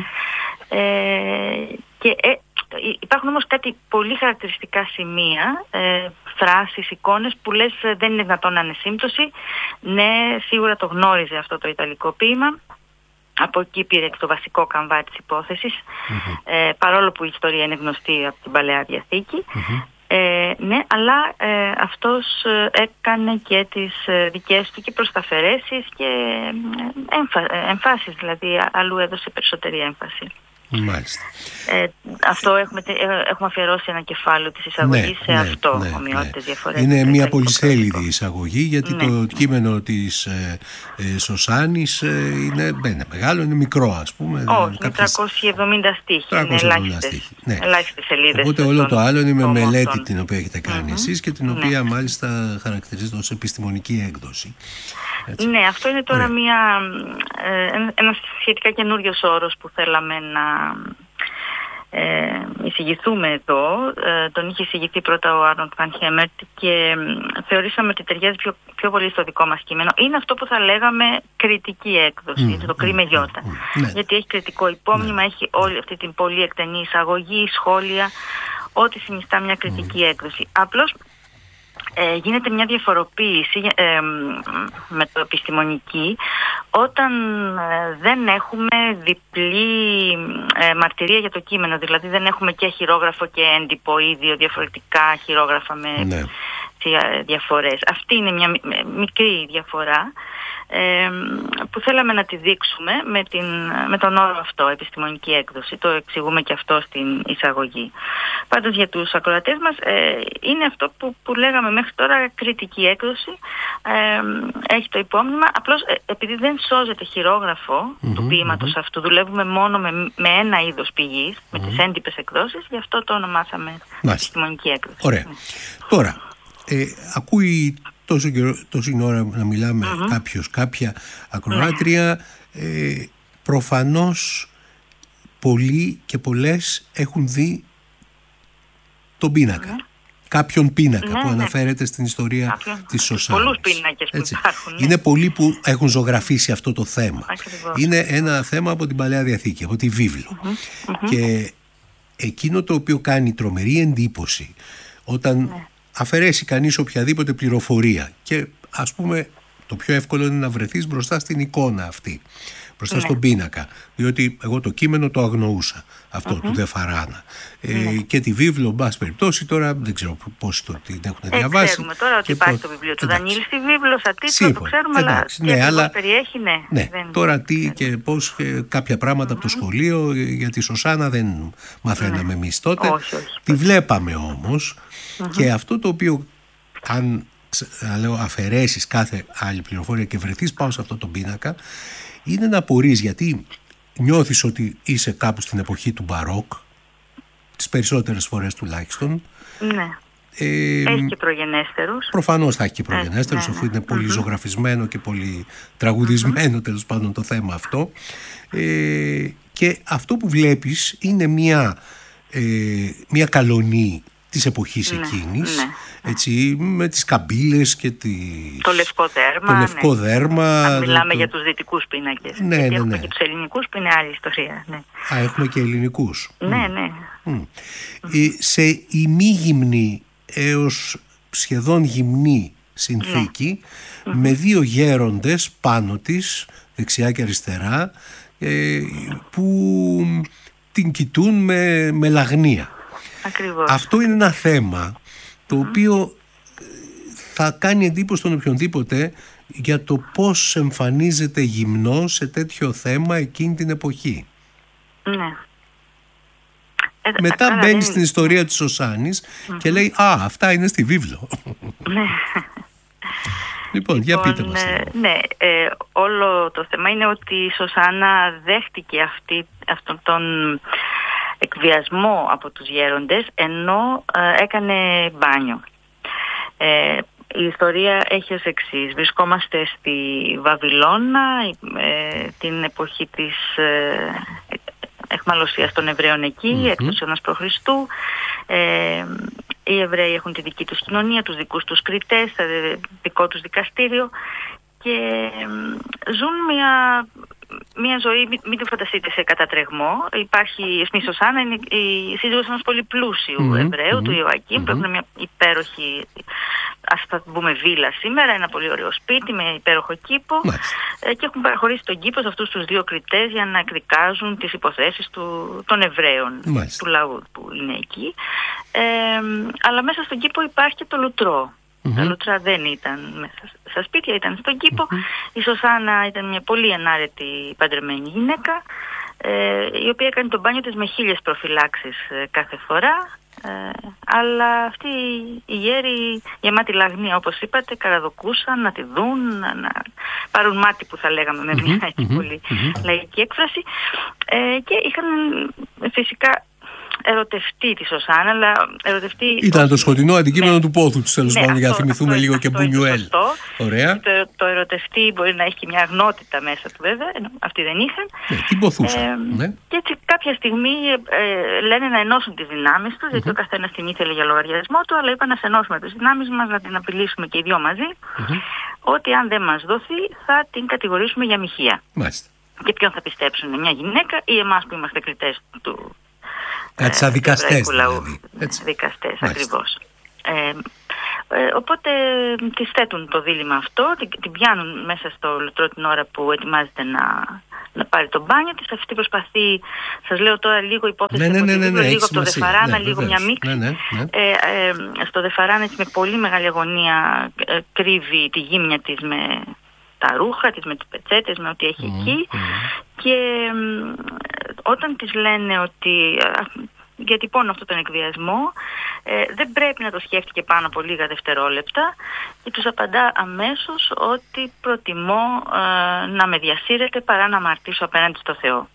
Και υπάρχουν όμως κάτι πολύ χαρακτηριστικά σημεία, φράσεις, εικόνες που λες δεν είναι δυνατόν να είναι σύμπτωση. Ναι, σίγουρα το γνώριζε αυτό το ιταλικό ποίημα. Από εκεί πήρε το βασικό καμβά της υπόθεσης, παρόλο που η ιστορία είναι γνωστή από την Παλαιά Διαθήκη. Ναι, αλλά αυτός έκανε και τις δικές του και προσταφαιρέσεις και εμφάσεις, δηλαδή αλλού έδωσε περισσότερη έμφαση. Μάλιστα. Αυτό έχουμε αφιερώσει ένα κεφάλαιο της εισαγωγής σε αυτό, ομοιότητες, διαφορές. Είναι μια πολυσέλιδη εισαγωγή, γιατί το κείμενο της Σωσάνης είναι μεγάλο, είναι μικρό, ας πούμε. Όχι, 370 στίχοι, είναι ελάχιστες σελίδες. Οπότε όλο το άλλο είναι με μελέτη την οποία έχετε κάνει εσείς και την οποία μάλιστα χαρακτηρίζεται ως επιστημονική έκδοση. Έτσι. Ναι, αυτό είναι τώρα ένας σχετικά καινούριος όρος που θέλαμε να εισηγηθούμε εδώ. Τον είχε εισηγηθεί πρώτα ο Άρνολντ Βαν Χέμερτ και θεωρήσαμε ότι ταιριάζει πιο πολύ στο δικό μας κείμενο. Είναι αυτό που θα λέγαμε κριτική έκδοση, το κρί με γιώτα. Γιατί έχει κριτικό υπόμνημα, έχει όλη αυτή την πολύ εκτενή εισαγωγή, σχόλια, ό,τι συνιστά μια κριτική έκδοση. Απλώς γίνεται μια διαφοροποίηση με το επιστημονική όταν δεν έχουμε διπλή μαρτυρία για το κείμενο, δηλαδή δεν έχουμε και χειρόγραφο και έντυπο ή δύο διαφορετικά χειρόγραφα με διαφορές. Αυτή είναι μια μικρή διαφορά που θέλαμε να τη δείξουμε με τον όρο αυτό, επιστημονική έκδοση. Το εξηγούμε και αυτό στην εισαγωγή. Πάντως για τους ακροατές μας είναι αυτό που λέγαμε μέχρι τώρα κριτική έκδοση. Έχει το υπόμνημα, απλώς επειδή δεν σώζεται χειρόγραφο του ποίηματος αυτού, δουλεύουμε μόνο με ένα είδος πηγής, με τις έντυπες εκδόσεις, γι' αυτό το ονομάσαμε επιστημονική έκδοση. Ωραία. Τώρα, ακούει τόση ώρα να μιλάμε κάποια ακροάτρια, προφανώς πολλοί και πολλές έχουν δει τον πίνακα. Κάποιον πίνακα που αναφέρεται στην ιστορία της Σωσάνας. Πολλούς πίνακες που υπάρχουν. Είναι πολλοί που έχουν ζωγραφίσει αυτό το θέμα. Είναι ένα θέμα από την Παλαιά Διαθήκη, από τη βίβλο. Και εκείνο το οποίο κάνει τρομερή εντύπωση όταν αφαιρέσει κανείς οποιαδήποτε πληροφορία και ας πούμε το πιο εύκολο είναι να βρεθείς μπροστά στην εικόνα αυτή, μπροστά στον πίνακα, διότι εγώ το κείμενο το αγνοούσα, αυτό του Δεφαράνα. Και τη βίβλο, εν πάση περιπτώσει, τώρα δεν ξέρω πόσοι την έχουν διαβάσει. Ξέρουμε τώρα ότι υπάρχει το βιβλίο του Δανίλη στη βίβλο, στα τίτλα, το ξέρουμε, αλλά περιέχει, τώρα τι και πώς, κάποια πράγματα από το σχολείο, για τη Σωσάνα δεν μαθαίναμε εμείς τότε. Όχι. Τη βλέπαμε όμως, και αυτό το οποίο, αν λέω, αφαιρέσεις κάθε άλλη πληροφορία και βρεθείς πάνω σε αυτό το πίνακα, είναι να απορείς, γιατί νιώθεις ότι είσαι κάπου στην εποχή του Μπαρόκ, τις περισσότερες φορές τουλάχιστον. Ναι. Έχει και προγενέστερους. Προφανώς θα έχει και προγενέστερους, αφού είναι πολύ ζωγραφισμένο και πολύ τραγουδισμένο, τέλος πάντων, το θέμα αυτό. Και αυτό που βλέπεις είναι μια καλονή της εποχής εκείνης, έτσι, με τις καμπύλες και το λευκό δέρμα. Αν μιλάμε για τους δυτικούς πίνακες. Γιατί έχουμε και τους ελληνικούς που είναι άλλη ιστορία. Έχουμε και ελληνικούς. Ναι. Σε ημίγυμνη έως σχεδόν γυμνή συνθήκη, με δύο γέροντες πάνω της, δεξιά και αριστερά, που την κοιτούν με λαγνία. Ακριβώς. Αυτό είναι ένα θέμα το οποίο θα κάνει εντύπωση στον οποιονδήποτε για το πώς εμφανίζεται γυμνός σε τέτοιο θέμα εκείνη την εποχή. Ναι. Μετά μπαίνει στην ιστορία της Σωσάνης και λέει αυτά είναι στη βίβλο. Ναι. Λοιπόν, για πείτε μας. Όλο το θέμα είναι ότι η Σωσάνα δέχτηκε αυτόν τον εκβιασμό από τους γέροντες, ενώ έκανε μπάνιο. Η ιστορία έχει ως εξής. Βρισκόμαστε στη Βαβυλώνα, την εποχή της εχμαλωσίας των Εβραίων εκεί, εκτός αιώνας π.Χ. Οι Εβραίοι έχουν τη δική τους κοινωνία, τους δικούς τους κριτές, δικό τους δικαστήριο και ζουν μια ζωή, μην το φανταστείτε σε κατατρεγμό. Υπάρχει, η Σωσάνα είναι η σύζυγος ενός πολύ πλούσιου Εβραίου, του Ιωακήμ, που έχουν μια υπέροχη, ας θα πούμε, βίλα σήμερα, ένα πολύ ωραίο σπίτι με υπέροχο κήπο, και έχουν παραχωρήσει τον κήπο σε αυτούς τους δύο κριτές για να εκδικάζουν τις υποθέσεις των Εβραίων, του λαού που είναι εκεί. Αλλά μέσα στον κήπο υπάρχει και το λουτρό. Τα λουτρά δεν ήταν μέσα στα σπίτια, ήταν στον κήπο. Η Σωσάνα ήταν μια πολύ ενάρετη παντρεμένη γυναίκα, η οποία έκανε τον μπάνιο της με 1000 προφυλάξεις κάθε φορά, αλλά αυτοί οι γέροι γεμάτοι λαγνία, όπως είπατε, καραδοκούσαν να τη δουν, να πάρουν μάτι, που θα λέγαμε με μια πολύ λαϊκή έκφραση, και είχαν φυσικά ερωτευτεί τη Σωσάνα, αλλά ερωτευτεί... Ήταν το σκοτεινό αντικείμενο του πόθου του, τέλος πάντων, για να θυμηθούμε λίγο και Μπουνιουέλ. Ωραία. Το ερωτευτεί μπορεί να έχει και μια αγνότητα μέσα του, βέβαια, αυτοί δεν είχαν. Την ποθούσαν. Και έτσι κάποια στιγμή λένε να ενώσουν τις δυνάμεις τους, γιατί ο καθένας την ήθελε για λογαριασμό του, αλλά είπαν να ενώσουμε τις δυνάμεις μας, να την απειλήσουμε και οι δυο μαζί, ότι αν δεν μας δοθεί θα την κατηγορήσουμε για μοιχεία. Και ποιον θα πιστέψουν, μια γυναίκα ή εμάς που είμαστε κριτές του... Κάτι δικαστές δηλαδή. Δικαστές, ακριβώς. Οπότε τις θέτουν το δίλημμα αυτό, την πιάνουν μέσα στο λουτρό την ώρα που ετοιμάζεται να πάρει το μπάνιο της. Αυτή προσπαθεί, σας λέω τώρα λίγο υπόθεση, λίγο από το Δεφαράνα, λίγο μια μίξη. Στο Δεφαράνα, με πολύ μεγάλη αγωνία, κρύβει τη γύμνια της με τα ρούχα της, με τις πετσέτες, με ό,τι έχει εκεί, και όταν της λένε ότι διατυπώνω αυτόν τον εκβιασμό, δεν πρέπει να το σκέφτηκε πάνω από λίγα δευτερόλεπτα, και τους απαντά αμέσως ότι προτιμώ να με διασύρετε παρά να αμαρτήσω απέναντι στο Θεό.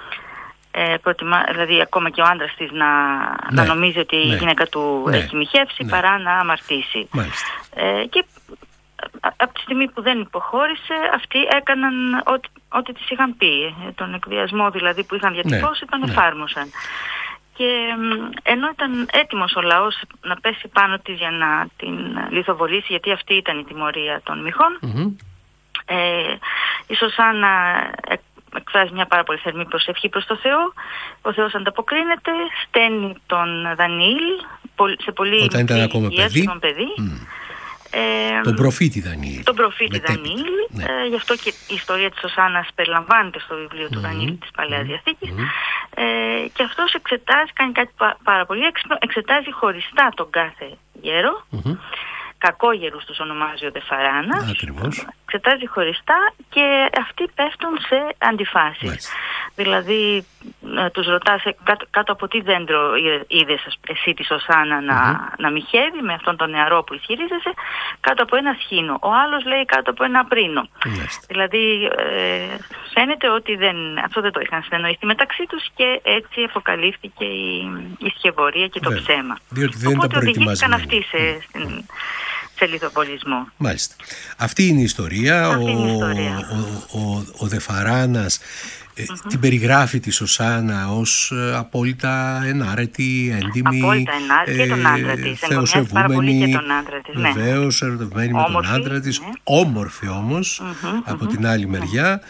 Δηλαδή ακόμα και ο άντρας της να νομίζει ότι η γυναίκα του έχει μοιχεύσει παρά να αμαρτήσει. Και από τη στιγμή που δεν υποχώρησε, αυτοί έκαναν ό,τι τις είχαν πει. Τον εκβιασμό δηλαδή που είχαν διατυπώσει, τον εφάρμοσαν. Και ενώ ήταν έτοιμος ο λαός να πέσει πάνω της για να την λιθοβολήσει, γιατί αυτή ήταν η τιμωρία των μοιχών, η Σωσάνα εκφράζει μια πάρα πολύ θερμή προσευχή προς το Θεό. Ο Θεός ανταποκρίνεται, στέλνει τον Δανιήλ σε πολύ μικρή ηλικία, παιδί, Τον προφήτη Δανιήλ. Τον προφήτη Δανιήλ. Ναι. Γι' αυτό και η ιστορία της Ωσάννας περιλαμβάνεται στο βιβλίο του Δανιήλ της Παλαιάς Διαθήκης. Και αυτός εξετάζει, κάνει κάτι πάρα πολύ έξυπνο, εξετάζει χωριστά τον κάθε γέρο. Κακόγερους τους ονομάζει ο Δεφαράνας. Ακριβώς. Εξετάζει χωριστά και αυτοί πέφτουν σε αντιφάσεις. Δηλαδή τους ρωτάς κάτω από τι δέντρο είδες εσύ τη Ωσάννα να μοιχεύει με αυτόν τον νεαρό που ισχυρίζεσαι, κάτω από ένα σχήνο. Ο άλλος λέει κάτω από ένα πρίνο. Δηλαδή φαίνεται ότι αυτό δεν το είχαν συνεννοηθεί μεταξύ τους και έτσι αποκαλύφθηκε η σχεβωρία και το ψέμα. Διότι δεν ήταν προετοιμασμένοι. Αυτοί σε λιθοβολισμό. Μάλιστα. Αυτή είναι η ιστορία. Ο Δεφαράνας την περιγράφει τη Ωσάννα ως απόλυτα ενάρετη, έντιμη, απόλυτα ενάρετη και τον άντρα της. Εγκομιάζει πάρα πολύ και τον άντρα της. Βεβαίως, ερωτευμένη με τον άντρα της. Όμορφη όμως από την άλλη μεριά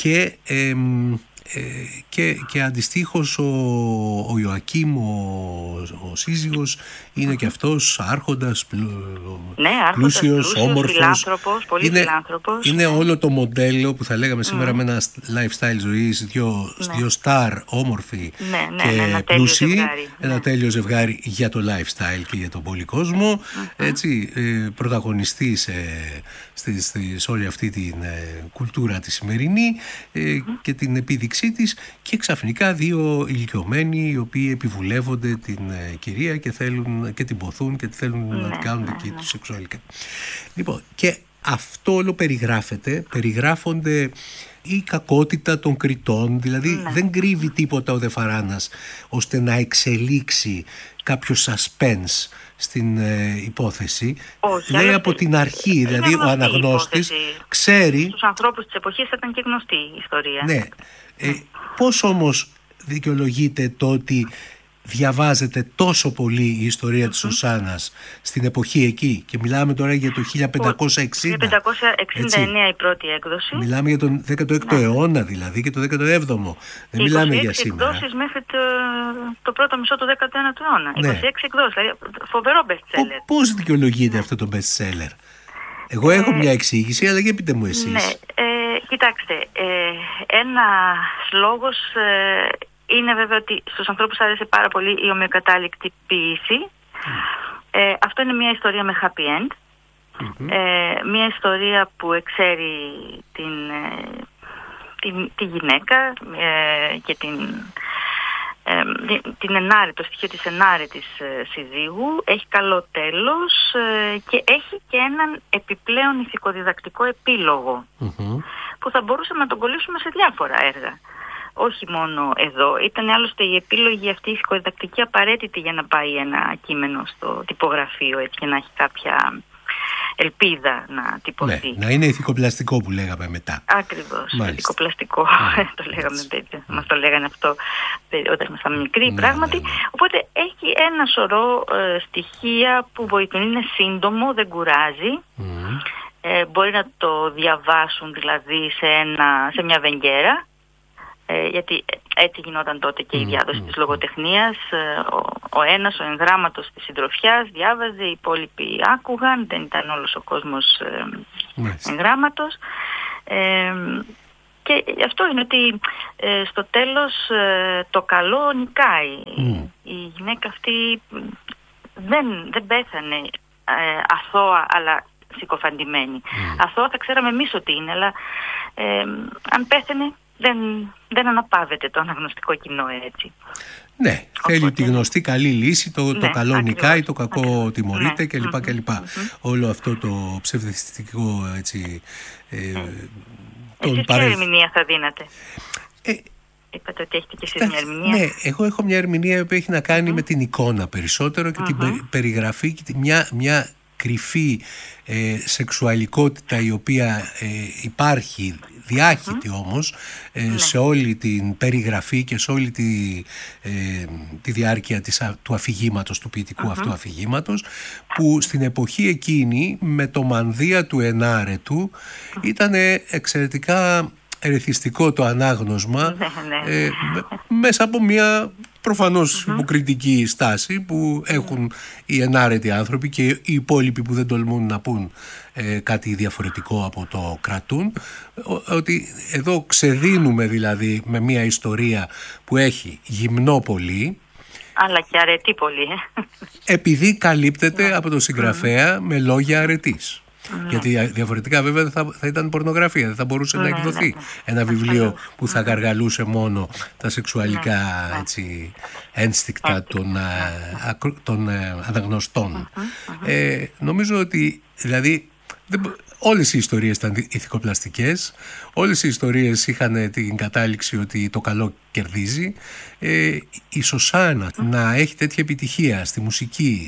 και αντιστοίχως ο Ιωακίμ, ο σύζυγος, είναι και αυτός άρχοντας, πλούσιος, όμορφος. Πολύ φιλάνθρωπος. Είναι όλο το μοντέλο που θα λέγαμε σήμερα με ένα lifestyle ζωής, δύο στάρ όμορφοι και πλούσιοι, ένα τέλειο ζευγάρι για το lifestyle και για τον πολυκόσμο, έτσι, πρωταγωνιστή σε όλη αυτή την κουλτούρα τη σημερινή και την επίδειξή της, και ξαφνικά δύο ηλικιωμένοι οι οποίοι επιβουλεύονται την κυρία και θέλουν και την ποθούν και θέλουν να την κάνουν δική τους σεξουαλικά. Λοιπόν, και αυτό όλο περιγράφονται η κακότητα των κριτών, δηλαδή δεν κρύβει τίποτα ο Δεφαράνας ώστε να εξελίξει κάποιο suspense στην υπόθεση. Όχι, λέει από την αρχή, δηλαδή ο αναγνώστης ξέρει. Στους ανθρώπους της εποχής ήταν και γνωστή η ιστορία. Ναι. Πώς όμως δικαιολογείται το ότι διαβάζεται τόσο πολύ η ιστορία της Ωσάννας στην εποχή εκεί, και μιλάμε τώρα για το 1560. 1569 η πρώτη έκδοση. Μιλάμε για τον 16ο αιώνα δηλαδή, και το 17ο. Δεν μιλάμε για σήμερα. Εκδόσεις μέχρι το πρώτο μισό του 19ου αιώνα. 26 εκδόσεις, δηλαδή φοβερό best seller. Πώς δικαιολογείται αυτό το best seller? Εγώ έχω μια εξήγηση, αλλά για πείτε μου εσείς. Ναι, κοιτάξτε, ένας λόγος είναι βέβαια ότι στους ανθρώπους άρεσε πάρα πολύ η ομοιοκατάληκτη ποίηση. Αυτό είναι μια ιστορία με happy end. Μια ιστορία που εξέρει τη γυναίκα και το στοιχείο της ενάρετης συζύγου. Έχει καλό τέλος και έχει και έναν επιπλέον ηθικοδιδακτικό επίλογο που θα μπορούσαμε να τον κολλήσουμε σε διάφορα έργα. Όχι μόνο εδώ. Ήταν άλλωστε η επίλογη αυτή η ηθικοδιδακτική απαραίτητη για να πάει ένα κείμενο στο τυπογραφείο, έτσι, και να έχει κάποια ελπίδα να τυπωθεί. Ναι, να είναι ηθικοπλαστικό που λέγαμε μετά. Ακριβώς, ηθικοπλαστικό. Το λέγαμε τέτοιο. Μας το λέγανε αυτό όταν ήμασταν μικροί, πράγματι. Οπότε έχει ένα σωρό στοιχεία που βοηθούν. Είναι σύντομο, δεν κουράζει. Μπορεί να το διαβάσουν δηλαδή σε μια βενγκέρα. Γιατί έτσι γινόταν τότε και η διάδοση της λογοτεχνίας. Ο ενγράμματος της συντροφιάς διάβαζε, οι υπόλοιποι άκουγαν, δεν ήταν όλος ο κόσμος εγγράμματος. Και αυτό είναι ότι στο τέλος το καλό νικάει. Η γυναίκα αυτή δεν πέθανε αθώα, αλλά συκοφαντημένη. Αθώα θα ξέραμε εμείς ότι είναι, αλλά αν πέθανε δεν αναπαύεται το αναγνωστικό κοινό, έτσι. Ναι, θέλει τη γνωστή καλή λύση, το καλό νικάει, το κακό τιμωρείται κλπ. Όλο αυτό το ψευδαισθητικό, έτσι. Εσείς ποια ερμηνεία θα δίνατε? Είπατε ότι έχετε και εσείς μια ερμηνεία. Ναι, εγώ έχω μια ερμηνεία που έχει να κάνει με την εικόνα περισσότερο και την περιγραφή και μια κρυφή σεξουαλικότητα η οποία υπάρχει, διάχυτη όμως, σε όλη την περιγραφή και σε όλη τη διάρκεια του αφηγήματος, του ποιητικού αυτού αφηγήματος, που στην εποχή εκείνη με το μανδύα του ενάρετου ήταν εξαιρετικά ερεθιστικό το ανάγνωσμα μέσα από μια προφανώς υποκριτική στάση που έχουν οι ενάρετοι άνθρωποι και οι υπόλοιποι που δεν τολμούν να πούν κάτι διαφορετικό από το κρατούν, ότι εδώ ξεδίνουμε δηλαδή με μια ιστορία που έχει γυμνό πολύ, αλλά και αρετή πολύ, επειδή καλύπτεται από τον συγγραφέα με λόγια αρετής. Γιατί διαφορετικά βέβαια θα ήταν πορνογραφία, δεν θα μπορούσε να εκδοθεί ένα βιβλίο που θα γαργαλούσε μόνο τα σεξουαλικά ένστικτα των αναγνωστών. Νομίζω ότι δηλαδή όλες οι ιστορίες ήταν ηθικοπλαστικές, όλες οι ιστορίες είχαν την κατάληξη ότι το καλό κερδίζει. Η Σωσάνα να έχει τέτοια επιτυχία στη μουσική,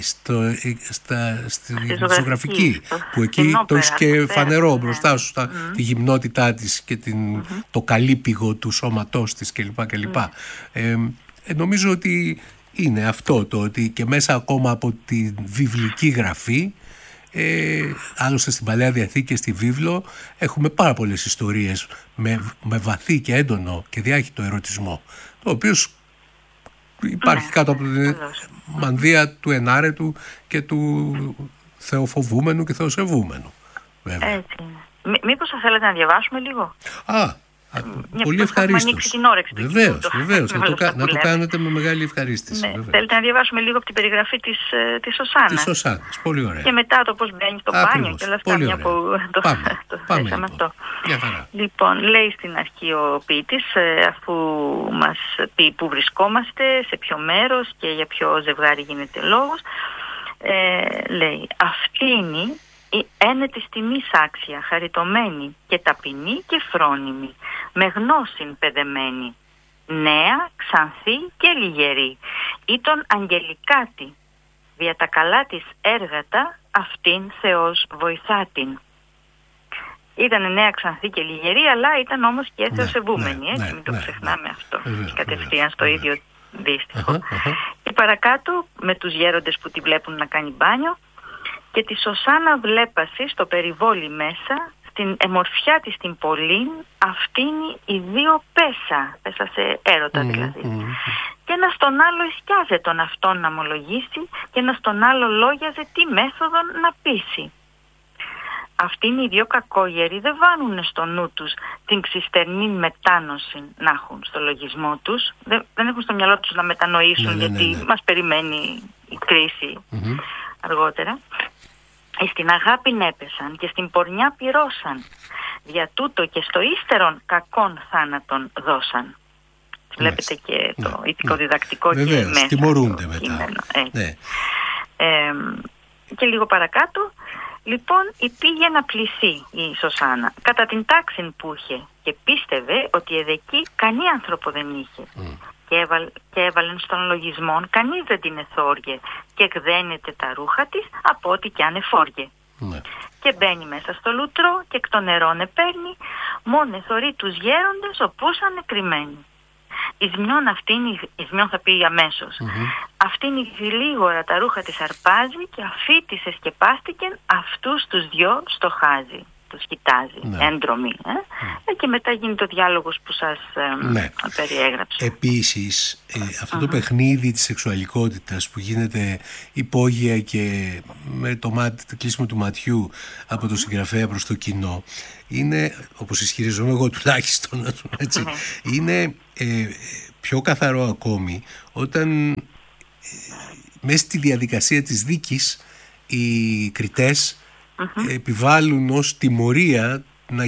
στη ζωγραφική, που εκεί το έχει και φανερό μπροστά σου τη γυμνότητά της και το καλύπηγο του σώματός της κλπ. Νομίζω ότι είναι αυτό το ότι και μέσα ακόμα από τη βιβλική γραφή, άλλωστε στην Παλαιά Διαθήκη και στη Βίβλο έχουμε πάρα πολλές ιστορίες με βαθύ και έντονο και διάχυτο ερωτισμό, το οποίο υπάρχει κάτω από την μανδύα του ενάρετου και του θεοφοβούμενου και θεοσεβούμενου, βέβαια. Έτσι. Μήπως θα θέλετε να διαβάσουμε λίγο? Πολύ ευχαρίστως. Βεβαίως. Να το κάνετε με μεγάλη ευχαρίστηση. Θέλετε να διαβάσουμε λίγο από την περιγραφή της Σωσάνας. Της Σωσάνας, πολύ ωραία. Και μετά το πώς μπαίνει στο μπάνιο και όλα αυτά, μια που το θέσαμε αυτό. Λοιπόν, λέει στην αρχή ο ποιητής, αφού μας πει που βρισκόμαστε, σε ποιο μέρος και για ποιο ζευγάρι γίνεται λόγος, λέει, αυτή είναι ένετης τιμής άξια, χαριτωμένη και ταπεινή και φρόνιμη, με γνώσιν παιδεμένη, νέα, ξανθή και λιγερή, ή τον αγγελικάτη, δια τα καλά της έργατα, αυτήν Θεός βοηθά την. Ήταν νέα, ξανθή και λιγερή, αλλά ήταν όμως και θεοσεβούμενη, έτσι, μην το ξεχνάμε αυτό, κατευθείαν στο ίδιο δύστιχο. Και παρακάτω, με τους γέροντες που τη βλέπουν να κάνει μπάνιο, και τη Σωσάνα βλέπαση στο περιβόλι μέσα, στην εμορφιά της την πολλήν, αυτήν οι δύο πέσα σε έρωτα δηλαδή. Και ένας τον άλλο ισκιάζε τον αυτόν να ομολογήσει και ένας τον άλλο λόγιαζε τι μέθοδον να πείσει. Αυτήν οι δύο κακόγεροι δεν βάνουνε στο νου τους την ξυστερνή μετάνωση να έχουν στο λογισμό τους. Δεν έχουν στο μυαλό τους να μετανοήσουν γιατί μας περιμένει η κρίση αργότερα. Στην αγάπη έπεσαν και στην πορνιά πυρώσαν. Δια τούτο και στο ύστερον κακόν θάνατον δώσαν. Βλέπετε και το ηθικοδιδακτικό και μέσα. Τιμωρούνται μετά. Και λίγο παρακάτω, λοιπόν, πήγε να πλησεί η Σωσάνα κατά την τάξη που είχε και πίστευε ότι εδεκεί κανεί άνθρωπο δεν είχε. Και έβαλεν στον λογισμό κανείς δεν την εθόργε και εκδένεται τα ρούχα της από ό,τι κι αν εφόργε. Και μπαίνει μέσα στο λουτρό και εκ των νερών παίρνει, μόνο εθωρεί τους γέροντες οπούσαν κρυμμένοι. Εις μιον θα πει αμέσως. Αυτήν η γλίγορα τα ρούχα της αρπάζει και αφήτησε σκεπάστηκεν αυτούς τους δυο στο χάζι. Τους κοιτάζει, έντρομη. Και μετά γίνεται ο διάλογος που σας περιέγραψα. Επίσης, αυτό το παιχνίδι της σεξουαλικότητας που γίνεται υπόγεια και με το κλείσιμο του ματιού από το συγγραφέα προς το κοινό, είναι, όπως ισχυρίζομαι εγώ τουλάχιστον, έτσι, είναι πιο καθαρό ακόμη όταν μέσα στη διαδικασία της δίκης οι κριτές επιβάλλουν ως τιμωρία